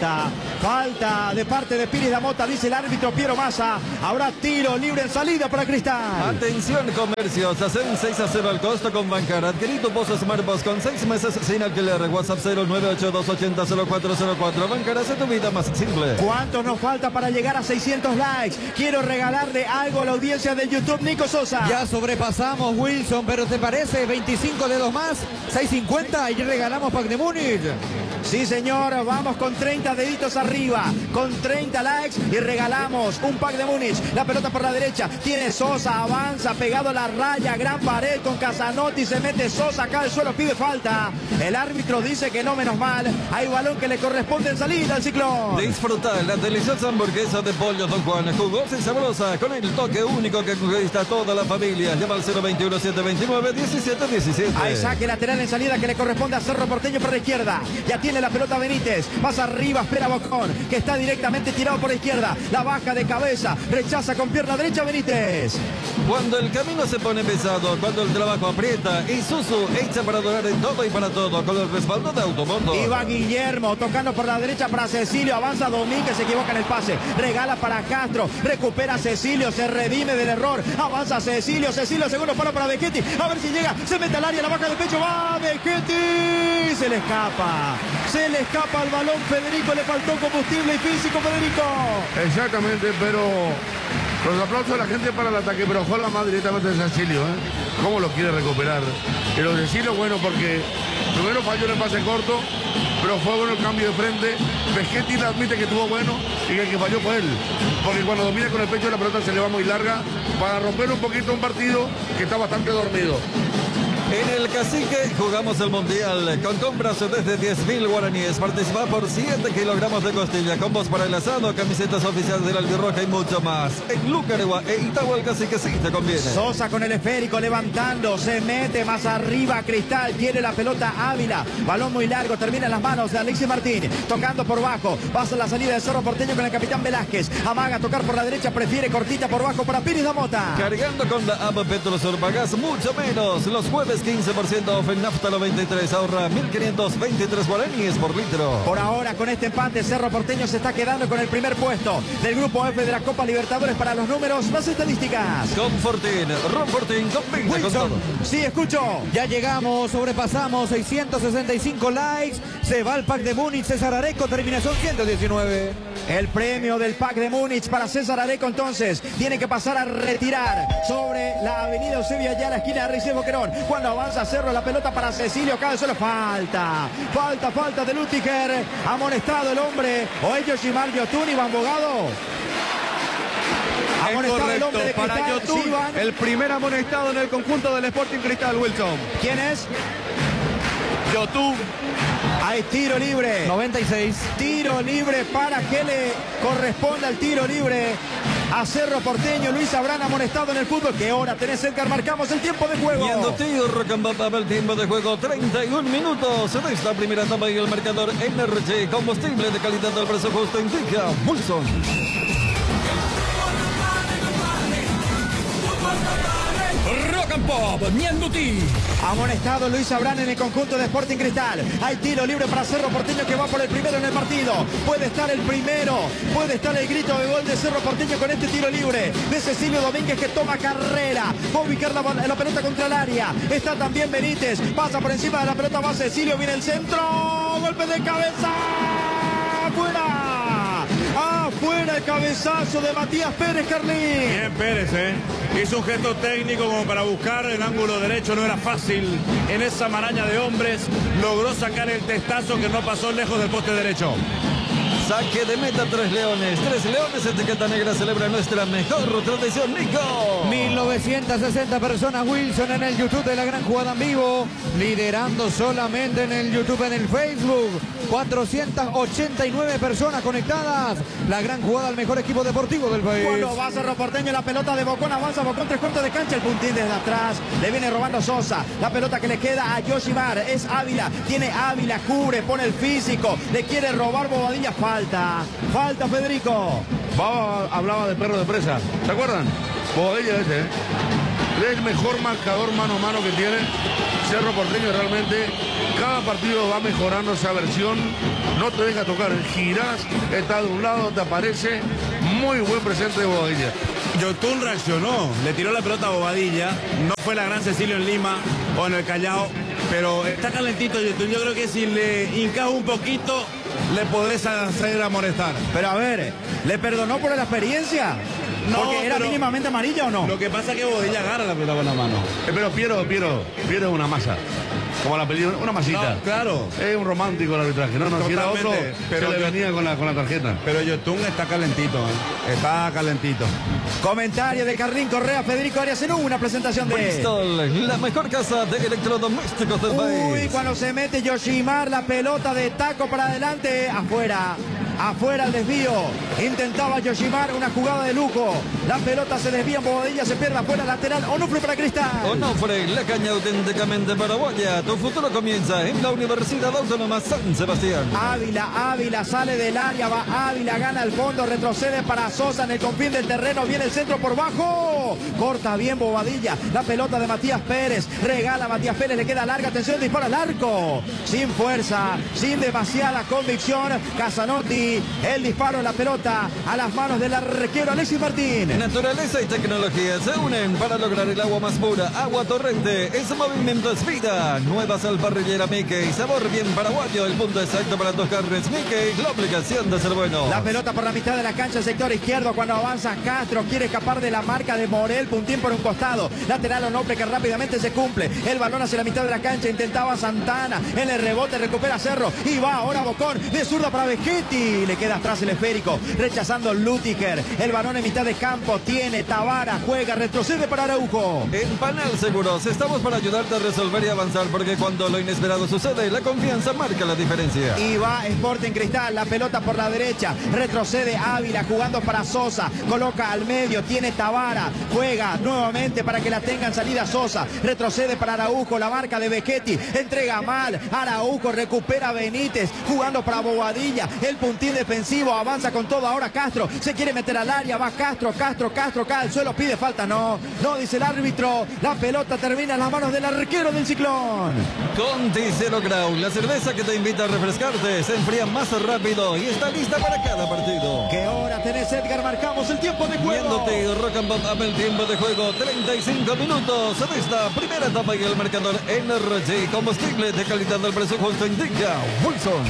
Falta de parte de Piris de Amota. Dice el árbitro Piero Massa. Habrá tiro libre en salida para Cristal. Atención comercios. Hacen 6-0 al costo con Bancar. Adquirí tu Pozo Smartbox con 6 meses sin alquiler. WhatsApp 098-280-0404. Bancar hace tu vida más simple. ¿Cuántos nos falta para llegar a 600 likes? Quiero regalarle algo a la audiencia de YouTube. Nico Sosa. Ya sobrepasamos, Wilson, pero ¿te parece? 25 dedos más, 6.50 y regalamos pack de Múnich. Sí, señor, vamos con 30 deditos arriba, con 30 likes y regalamos un pack de Múnich. La pelota por la derecha, tiene Sosa, avanza, pegado a la raya, gran pared con Casanotti, se mete Sosa acá al suelo, pide falta. El árbitro dice que no, menos mal, hay balón que le corresponde en salida al Ciclón. Disfruta la deliciosa hamburguesa de pollo Don Juan, jugosa y sabrosa, con el toque único que conquista a toda la familia. Llama al 021-729-1717. Hay saque lateral en salida que le corresponde a Cerro Porteño por la izquierda. Ya tiene la pelota Benítez, más arriba espera Bocón, que está directamente tirado por la izquierda. La baja de cabeza, rechaza con pierna derecha Benítez. Cuando el camino se pone pesado, cuando el trabajo aprieta, Isuzu echa para durar en todo y para todo, con el respaldo de Automoto. Y va Guillermo, tocando por la derecha para Cecilio, avanza Domínguez, se equivoca en el pase, regala para Castro, recupera Cecilio, se redime del error, avanza Cecilio, segundo palo para Vegetti, a ver si llega, se mete al área, la baja de pecho, va Vegetti, se le escapa el balón, Federico, le faltó combustible y físico, Federico. Exactamente, pero los aplausos a la gente para el ataque, pero juega más directamente de Cecilio, ¿eh? ¿Cómo lo quiere recuperar? Pero Cecilio, bueno, porque primero falló en el pase corto, pero fue bueno el cambio de frente. Vegetti le admite que estuvo bueno y que el que falló fue él, porque cuando domina con el pecho la pelota se le va muy larga para romper un poquito un partido que está bastante dormido. En el Cacique jugamos el Mundial con compras desde 10.000 guaraníes. Participa por 7 kilogramos de costilla, combos para el asado, camisetas oficiales del Albirroja y mucho más. En Lucaregua e Itagua el Cacique sí te conviene. Sosa con el esférico levantando, se mete más arriba Cristal, tiene la pelota Ávila, balón muy largo, termina en las manos de Alexis Martín, tocando por bajo, pasa la salida de Cerro Porteño con el capitán Velázquez, amaga a tocar por la derecha, prefiere cortita por bajo para Piris Damota. Cargando con la app Petrosur pagás mucho menos. Los jueves 15% off en Nafta 93, ahorra 1.523 guaraníes por litro. Por ahora con este empate Cerro Porteño se está quedando con el primer puesto del grupo F de la Copa Libertadores. Para los números, las estadísticas. Con Fortín, Ron Fortín, con todo. Sí, escucho. Ya llegamos, sobrepasamos 665 likes. Se va el pack de Múnich, César Areco, terminación 119. El premio del pack de Múnich para César Areco entonces tiene que pasar a retirar sobre la avenida Eusebio allá a la esquina de Reyes Boquerón. Cuando avanza Cerro, la pelota para Cecilio, cae solo, falta de Lüttiger, amonestado el hombre, o ellos Yimar Yotun y Van Bogado. Amonestado el hombre de Cristal, para Yotun, sí, el primer amonestado en el conjunto del Sporting Cristal, Wilson. ¿Quién es? Yotun. Hay tiro libre. 96. Tiro libre para que le corresponda el tiro libre a Cerro Porteño. Luis Abrán amonestado en el fútbol. ¿Qué hora tenés, Edgar? Marcamos el tiempo de juego. Viendo tiro, Rocambata, el tiempo de juego, 31 minutos de esta primera etapa y el marcador Energy, combustible de calidad del precio justo, indica Wilson. Rock and Pop, Ñandutí. Amonestado Luis Abrán en el conjunto de Sporting Cristal. Hay tiro libre para Cerro Porteño que va por el primero en el partido. Puede estar el primero, puede estar el grito de gol de Cerro Porteño con este tiro libre de Cecilio Domínguez que toma carrera. Va a ubicar la pelota contra el área. Está también Benítez. Pasa por encima de la pelota, va Cecilio, viene el centro. Golpe de cabeza. ¡Fuera! Afuera el cabezazo de Matías Pérez, Carlín. Bien Pérez, hizo un gesto técnico como para buscar el ángulo derecho, no era fácil en esa maraña de hombres, logró sacar el testazo que no pasó lejos del poste derecho. Saque de meta, 3 leones. 3 leones, etiqueta negra, celebra nuestra mejor tradición, Nico. 1960 personas, Wilson, en el YouTube de La Gran Jugada en vivo. Liderando solamente en el YouTube, en el Facebook. 489 personas conectadas. La Gran Jugada, el mejor equipo deportivo del país. Cuando va Cerro Porteño, la pelota de Bocón, avanza Bocón, 3/4 de cancha, el puntín desde atrás, le viene robando Sosa, la pelota que le queda a Yoshimar, es Ávila, tiene Ávila, cubre, pone el físico, le quiere robar Bobadilla, falta Federico. Baba hablaba de perro de presa, ¿se acuerdan? Bobadilla ese, ¿eh? Es el mejor marcador mano a mano que tiene Cerro Porteño. Realmente cada partido va mejorando esa versión, no te deja tocar, girás, está de un lado, te aparece, muy buen presente de Bobadilla. Yotun reaccionó, le tiró la pelota a Bobadilla, no fue la gran Cecilio en Lima o en el Callao, pero está calentito Yotun. Yo creo que si le hincas un poquito, le podrés hacer a molestar. Pero a ver, ¿le perdonó por la experiencia? No, porque era pero mínimamente amarilla o no. Lo que pasa es que Bobadilla agarra la pelota con la mano. Pero Piero es una masa. Como la película, una masita. No, claro. Es un romántico el arbitraje. No, si era otro, pero se le venía con la tarjeta. Pero Yotun está calentito, Está calentito. Comentario de Carlín Correa, Federico Arias en una presentación de Bristol, la mejor casa de electrodomésticos del país. Uy, cuando se mete Yoshimar, la pelota de taco para adelante, afuera el desvío. Intentaba Yoshimar una jugada de lujo. La pelota se desvía en Bobadilla, se pierde afuera, lateral. Onofre para Cristal. Onofre, la caña auténticamente paraguaya. Tu futuro comienza en la Universidad Autónoma San Sebastián. Ávila sale del área, va Ávila, gana el fondo, retrocede para Sosa en el confín del terreno, viene el centro por bajo, corta bien Bobadilla, la pelota de Matías Pérez, regala Matías Pérez, le queda larga, atención, dispara al arco, sin fuerza, sin demasiada convicción, Casanotti, el disparo de la pelota a las manos del arquero Alexis Martín. Naturaleza y tecnología se unen para lograr el agua más pura, agua torrente, ese movimiento es vida, nueva sal parrillera Mickey, sabor bien paraguayo, el punto exacto para tus carnes, Mickey, la obligación de ser bueno. La pelota por la mitad de la cancha, el sector izquierdo, cuando avanza Castro, quiere escapar de la marca de Morel, puntín por un costado, lateral Onofre que rápidamente se cumple, el balón hacia la mitad de la cancha, intentaba Santana, en el rebote recupera Cerro, y va ahora Bocón, de zurda para Vegetti, le queda atrás el esférico, rechazando Lutiger, el balón en mitad de campo, tiene Tavara, juega, retrocede para Araujo. En Panal Seguros estamos para ayudarte a resolver y avanzar, porque cuando lo inesperado sucede, la confianza marca la diferencia. Y va Sporting Cristal, la pelota por la derecha, retrocede Ávila jugando para Sosa, coloca al medio, tiene Tavara, juega nuevamente para que la tengan salida Sosa, retrocede para Araujo, la marca de Vegetti, entrega mal, Araujo recupera Benítez, jugando para Bobadilla, el puntín defensivo, avanza con todo ahora Castro, se quiere meter al área, va Castro, cae al suelo, pide falta, no dice el árbitro, la pelota termina en las manos del arquero del Ciclón. Conti Zero Grau, la cerveza que te invita a refrescarte, se enfría más rápido y está lista para cada partido. ¿Qué hora tenés, Edgar? Marcamos el tiempo de juego. Viéndote, Rock and Pop, el tiempo de juego, 35 minutos de esta primera etapa y el marcador Energy, combustible de calidad del precio justo indica Wilson.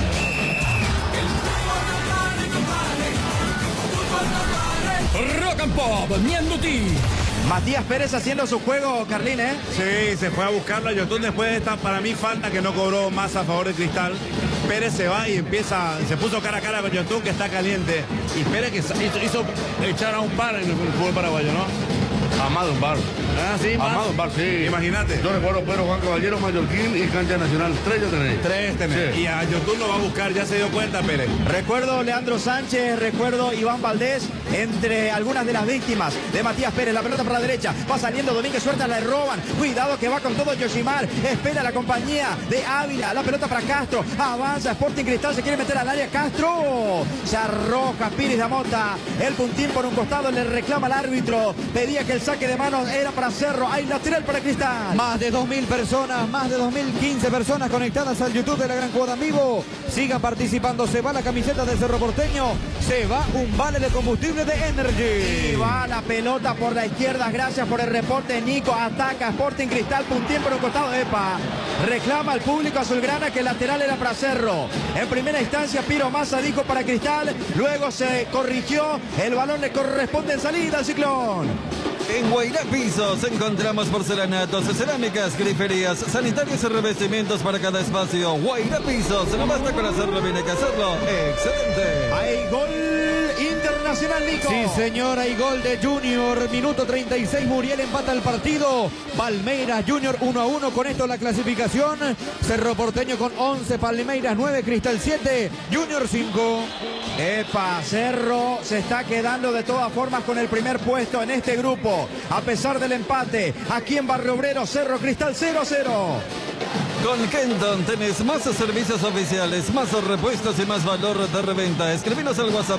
Rock and Pop, Mianduti. Matías Pérez haciendo su juego, Carlín, ¿eh? Sí, se fue a buscarlo a Yotun después de esta, para mí, falta que no cobró más a favor de Cristal. Pérez se va y se puso cara a cara con Yotun, que está caliente. Y Pérez que hizo echar a un par en el fútbol paraguayo, ¿no? Amado un bar. Ah, sí, Amado un bar, sí. Imagínate. Yo recuerdo Pedro Juan Caballero, Mallorquín y Cancha Nacional. 3 ya tenéis. 3 tenés. Sí. Y a Yotun lo va a buscar, ya se dio cuenta Pérez. Recuerdo Leandro Sánchez, recuerdo Iván Valdés, entre algunas de las víctimas de Matías Pérez. La pelota por la derecha, va saliendo Domínguez, suelta, le roban. Cuidado que va con todo Yoshimar. Espera la compañía de Ávila. La pelota para Castro. Avanza Sporting Cristal, se quiere meter al área. Castro se arroja Pires de Mota. El puntín por un costado, le reclama al árbitro. Pedía que el saque de manos era para Cerro. Hay lateral para Cristal. Más de 2.000 personas, más de 2.015 personas conectadas al YouTube de La Gran Jugada en vivo. Sigan participando. Se va la camiseta de Cerro Porteño. Se va un vale de combustible de Energy. Y va la pelota por la izquierda. Gracias por el reporte, Nico. Ataca Sporting Cristal. Puntín por un costado. Epa. Reclama al público azulgrana que el lateral era para Cerro. En primera instancia, Piro Massa dijo para Cristal. Luego se corrigió. El balón le corresponde en salida al Ciclón. En Guairá Pisos encontramos porcelanatos, cerámicas, griferías, sanitarios y revestimientos para cada espacio. Guairá Pisos, no basta con hacerlo, viene que hacerlo. ¡Excelente! Hay gol internacional, Nico. Sí, señor, hay gol de Junior. Minuto 36, Muriel empata el partido. Palmeiras Junior 1-1. Con esto la clasificación. Cerro Porteño con 11, Palmeiras 9, Cristal 7, Junior 5. Epa, Cerro se está quedando de todas formas con el primer puesto en este grupo. A pesar del empate, aquí en Barrio Obrero, Cerro Cristal 0-0. Con Kenton tenés más servicios oficiales, más repuestos y más valor de reventa. Escribinos al WhatsApp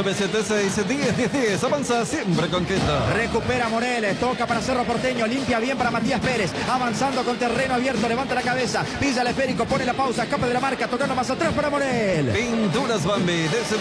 0976-101010. Avanza siempre con Kenton. Recupera Moreles, toca para Cerro Porteño, limpia bien para Matías Pérez. Avanzando con terreno abierto, levanta la cabeza, pisa el esférico, pone la pausa, escapa de la marca, tocando más atrás para Morel. Pinturas Bambi, desde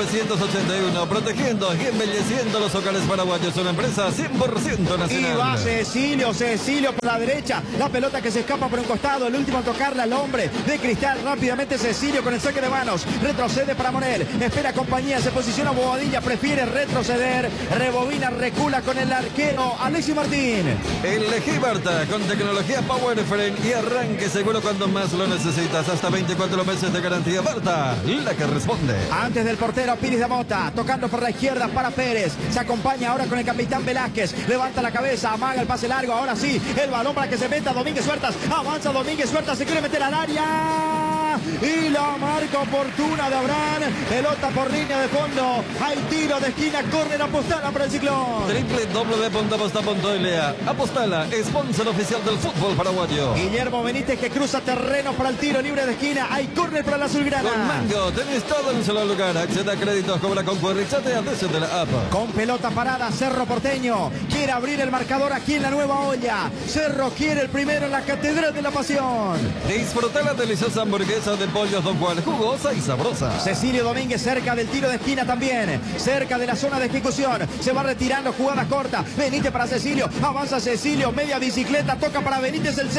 1981, protegiendo y embelleciendo los hogares paraguayos. Una empresa 100% nacional. Y va Cecilio por la derecha. La pelota que se escapa por un costado, el último a tocarla al hombre de Cristal. Rápidamente Cecilio con el saque de manos. Retrocede para Morel. Espera compañía, se posiciona Bobadilla, prefiere retroceder. Rebobina, recula con el arquero Alexis Martín. Elegí Berta con tecnología Power Frame y arranque seguro cuando más lo necesitas. Hasta 24 meses de garantía. Berta, la que responde. Antes del portero Piris de Mota, tocando por la izquierda para Pérez. Se acompaña ahora con el capitán Velázquez. Levanta la cabeza, amaga el pase largo. Ahora sí, el balón para que se meta Domínguez Huertas. Avanza Domínguez Huertas, se quiere meter al área. Y la marca oportuna de Abraham. Pelota por línea de fondo. Hay tiro de esquina, córner Apostala para el Ciclón. www.apostala.la. Apostala, sponsor oficial del fútbol paraguayo. Guillermo Benítez que cruza terreno para el tiro libre de esquina. Hay córner para la azulgrana. Con Mango tenés todo en un solo lugar. Acceda a créditos, cobra con Cuerrizate a veces de la app. Con pelota parada, Cerro Porteño quiere abrir el marcador aquí en la Nueva Olla. Cerro quiere el primero en la Catedral de la Pasión. Disfruta la deliciosa hamburguesa de pollo Don Juan, jugosa y sabrosa. Cecilio Domínguez cerca del tiro de esquina también, cerca de la zona de ejecución. Se va retirando, jugada corta. Benítez para Cecilio, avanza Cecilio, media bicicleta, toca para Benítez el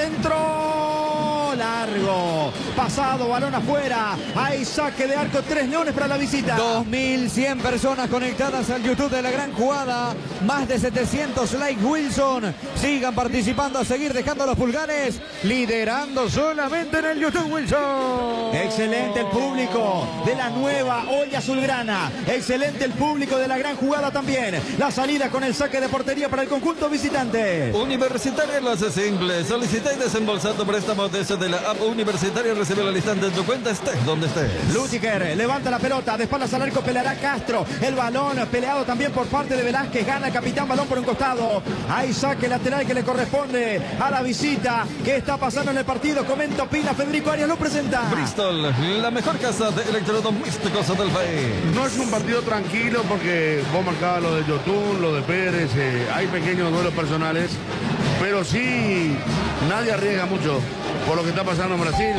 centro. Largo, pasado, balón afuera. Hay saque de arco, 3 leones para la visita. 2100 personas conectadas al YouTube de la gran jugada. Más de 700 likes, Wilson. Sigan participando, a seguir dejando los pulgares. Liderando solamente en el YouTube, Wilson. Excelente el público de la Nueva Olla Azulgrana. Excelente el público de la gran jugada también. La salida con el saque de portería para el conjunto visitante. Universitaria lo hace simple. Solicita y desembolsa tu préstamo desde la app Universitaria. Recibe al instante en tu cuenta, estés donde estés. Lutiger levanta la pelota, de espaldas al arco, peleará Castro. El balón peleado también por parte de Velázquez. Gana el capitán, balón por un costado. Hay saque lateral que le corresponde a la visita. ¿Qué está pasando en el partido? Comenta, opina, Federico Arias lo presenta. Bristol, la mejor casa de electrodomésticos del país. No es un partido tranquilo porque vos marcabas lo de Yotun, lo de Pérez, hay pequeños duelos personales, pero sí nadie arriesga mucho por lo que está pasando en Brasil.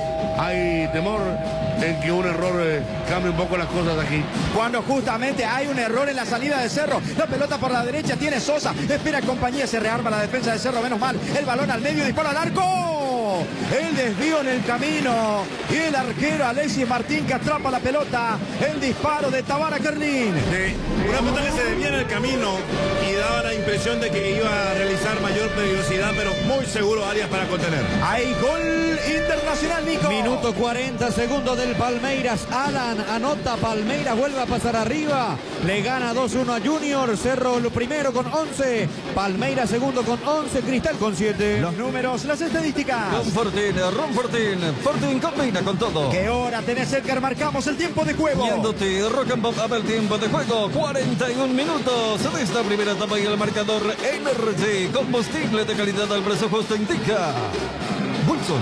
Hay temor en que un error cambie un poco las cosas aquí. Cuando justamente hay un error en la salida de Cerro, la pelota por la derecha tiene Sosa, espera compañía, se rearma la defensa de Cerro, menos mal, el balón al medio, dispara al arco, el desvío en el camino y el arquero Alexis Martín que atrapa la pelota, el disparo de Tabara Kerlin. Sí, una pelota que se desvía en el camino y daba la impresión de que iba a realizar mayor peligrosidad, pero muy seguro Arias para contener. Hay gol internacional, Nico. Minuto 40 segundos del Palmeiras. Alan anota, Palmeiras vuelve a pasar arriba. Le gana 2-1 a Junior. Cerro lo primero con 11. Palmeiras segundo con 11. Cristal con 7. Los números, las estadísticas. Con Fortín, Ron Fortín. Fortín combina con todo. ¿Qué hora tenés, Edgar? Marcamos el tiempo de juego. Yéndote, Rock and Pop abre el tiempo de juego. 41 minutos de esta primera etapa y el marcador Energy. Combustible de calidad al precio justo indica. Wilson.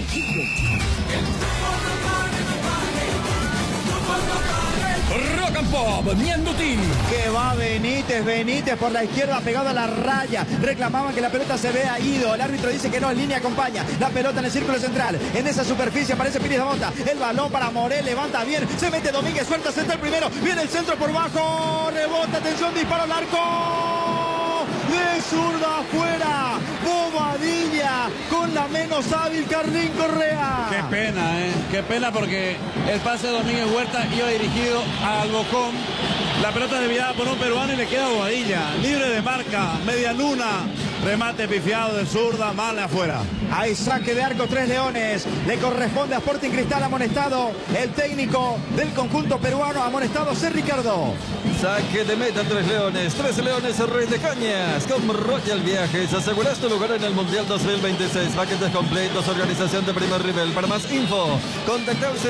Rock and Pop, Miandutín. Que va Benítez por la izquierda pegado a la raya. Reclamaban que la pelota se vea ido. El árbitro dice que no, en línea acompaña. La pelota en el círculo central. En esa superficie aparece Pires de Mota. El balón para Morel, levanta bien. Se mete Domínguez, suelta, centro el primero. Viene el centro por bajo. Rebota, atención, disparo al arco. De zurda afuera. Bobadilla con la menos hábil Carlín Correa. Qué pena porque el pase de Domínguez Huerta iba dirigido al Bocón La pelota desviada por un peruano y le queda Bobadilla. Libre de marca, media luna. Remate pifiado de zurda, mal afuera. Hay saque de arco, 3 Leones. Le corresponde a Sporting Cristal, amonestado el técnico del conjunto peruano, amonestado C. Ricardo. Saque de meta, 3 Leones. 3 Leones, Rey de Cañas. Con Royal Viajes aseguras tu lugar en el Mundial 2026. Paquetes completos, organización de primer nivel. Para más info, contacta al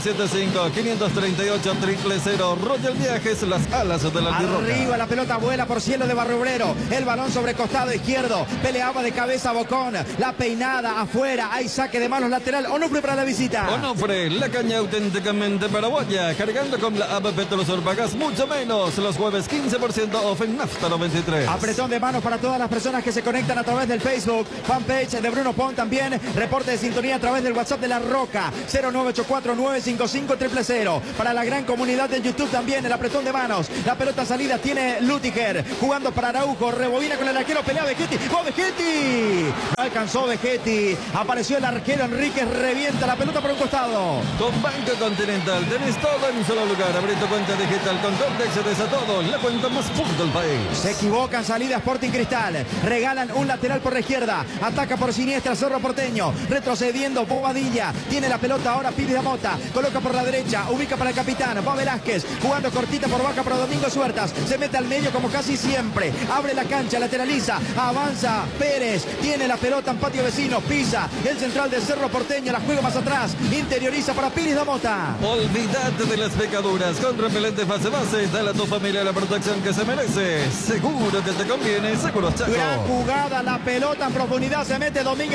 0975-538-000. Royal Viajes, las alas de la albirroja. Arriba la pelota vuela por cielo de Barrio Obrero. El balón sobre costado izquierdo. Peleaba de cabeza Bocón. La peinada afuera. Hay saque de manos lateral. Onofre para la visita. Onofre, la caña auténticamente paraguaya. Cargando con la app Petrosur pagas mucho menos. Los jueves 15% off en Nafta 93. Apretón de manos para todas las personas que se conectan a través del Facebook. Fanpage de Bruno Pon también. Reporte de sintonía a través del WhatsApp de La Roca. 0984-955-000. Para la gran comunidad del YouTube también. El apretón de manos. La pelota salida tiene Lutiger. Jugando para Araujo. Rebobina con el arquero. Pelea Vegetti. ¡Oh, Vegetti! Alcanzó Vegetti. Apareció el arquero Enríquez. Revienta la pelota por un costado. Con Banco Continental tenés todo en un solo lugar. Abrí tu cuenta digital con Cortex a todo. La cuenta más full del país. Se equivocan, salida Sporting Cristal. Regalan un lateral por la izquierda. Ataca por siniestra Cerro Porteño. Retrocediendo Bobadilla. Tiene la pelota ahora Pires Mota. Coloca por la derecha. Ubica para el capitán. Va Velázquez. Jugando cortita por baja para Domingo Suertas. Se mete al medio como casi siempre. Abre la cancha. Lateraliza. Avanza Pérez. Tiene la pelota en patio vecino. Pisa. El central de Cerro Porteño. La juega más atrás. Interioriza para Pires Mota. Olvídate de las pecaduras. Con repelente fase base. Dale a tu familia la protección que se merece. Seguro que te conviene. Seguros Chaco. Gran jugada. La pelota en profundidad. Se mete Domínguez.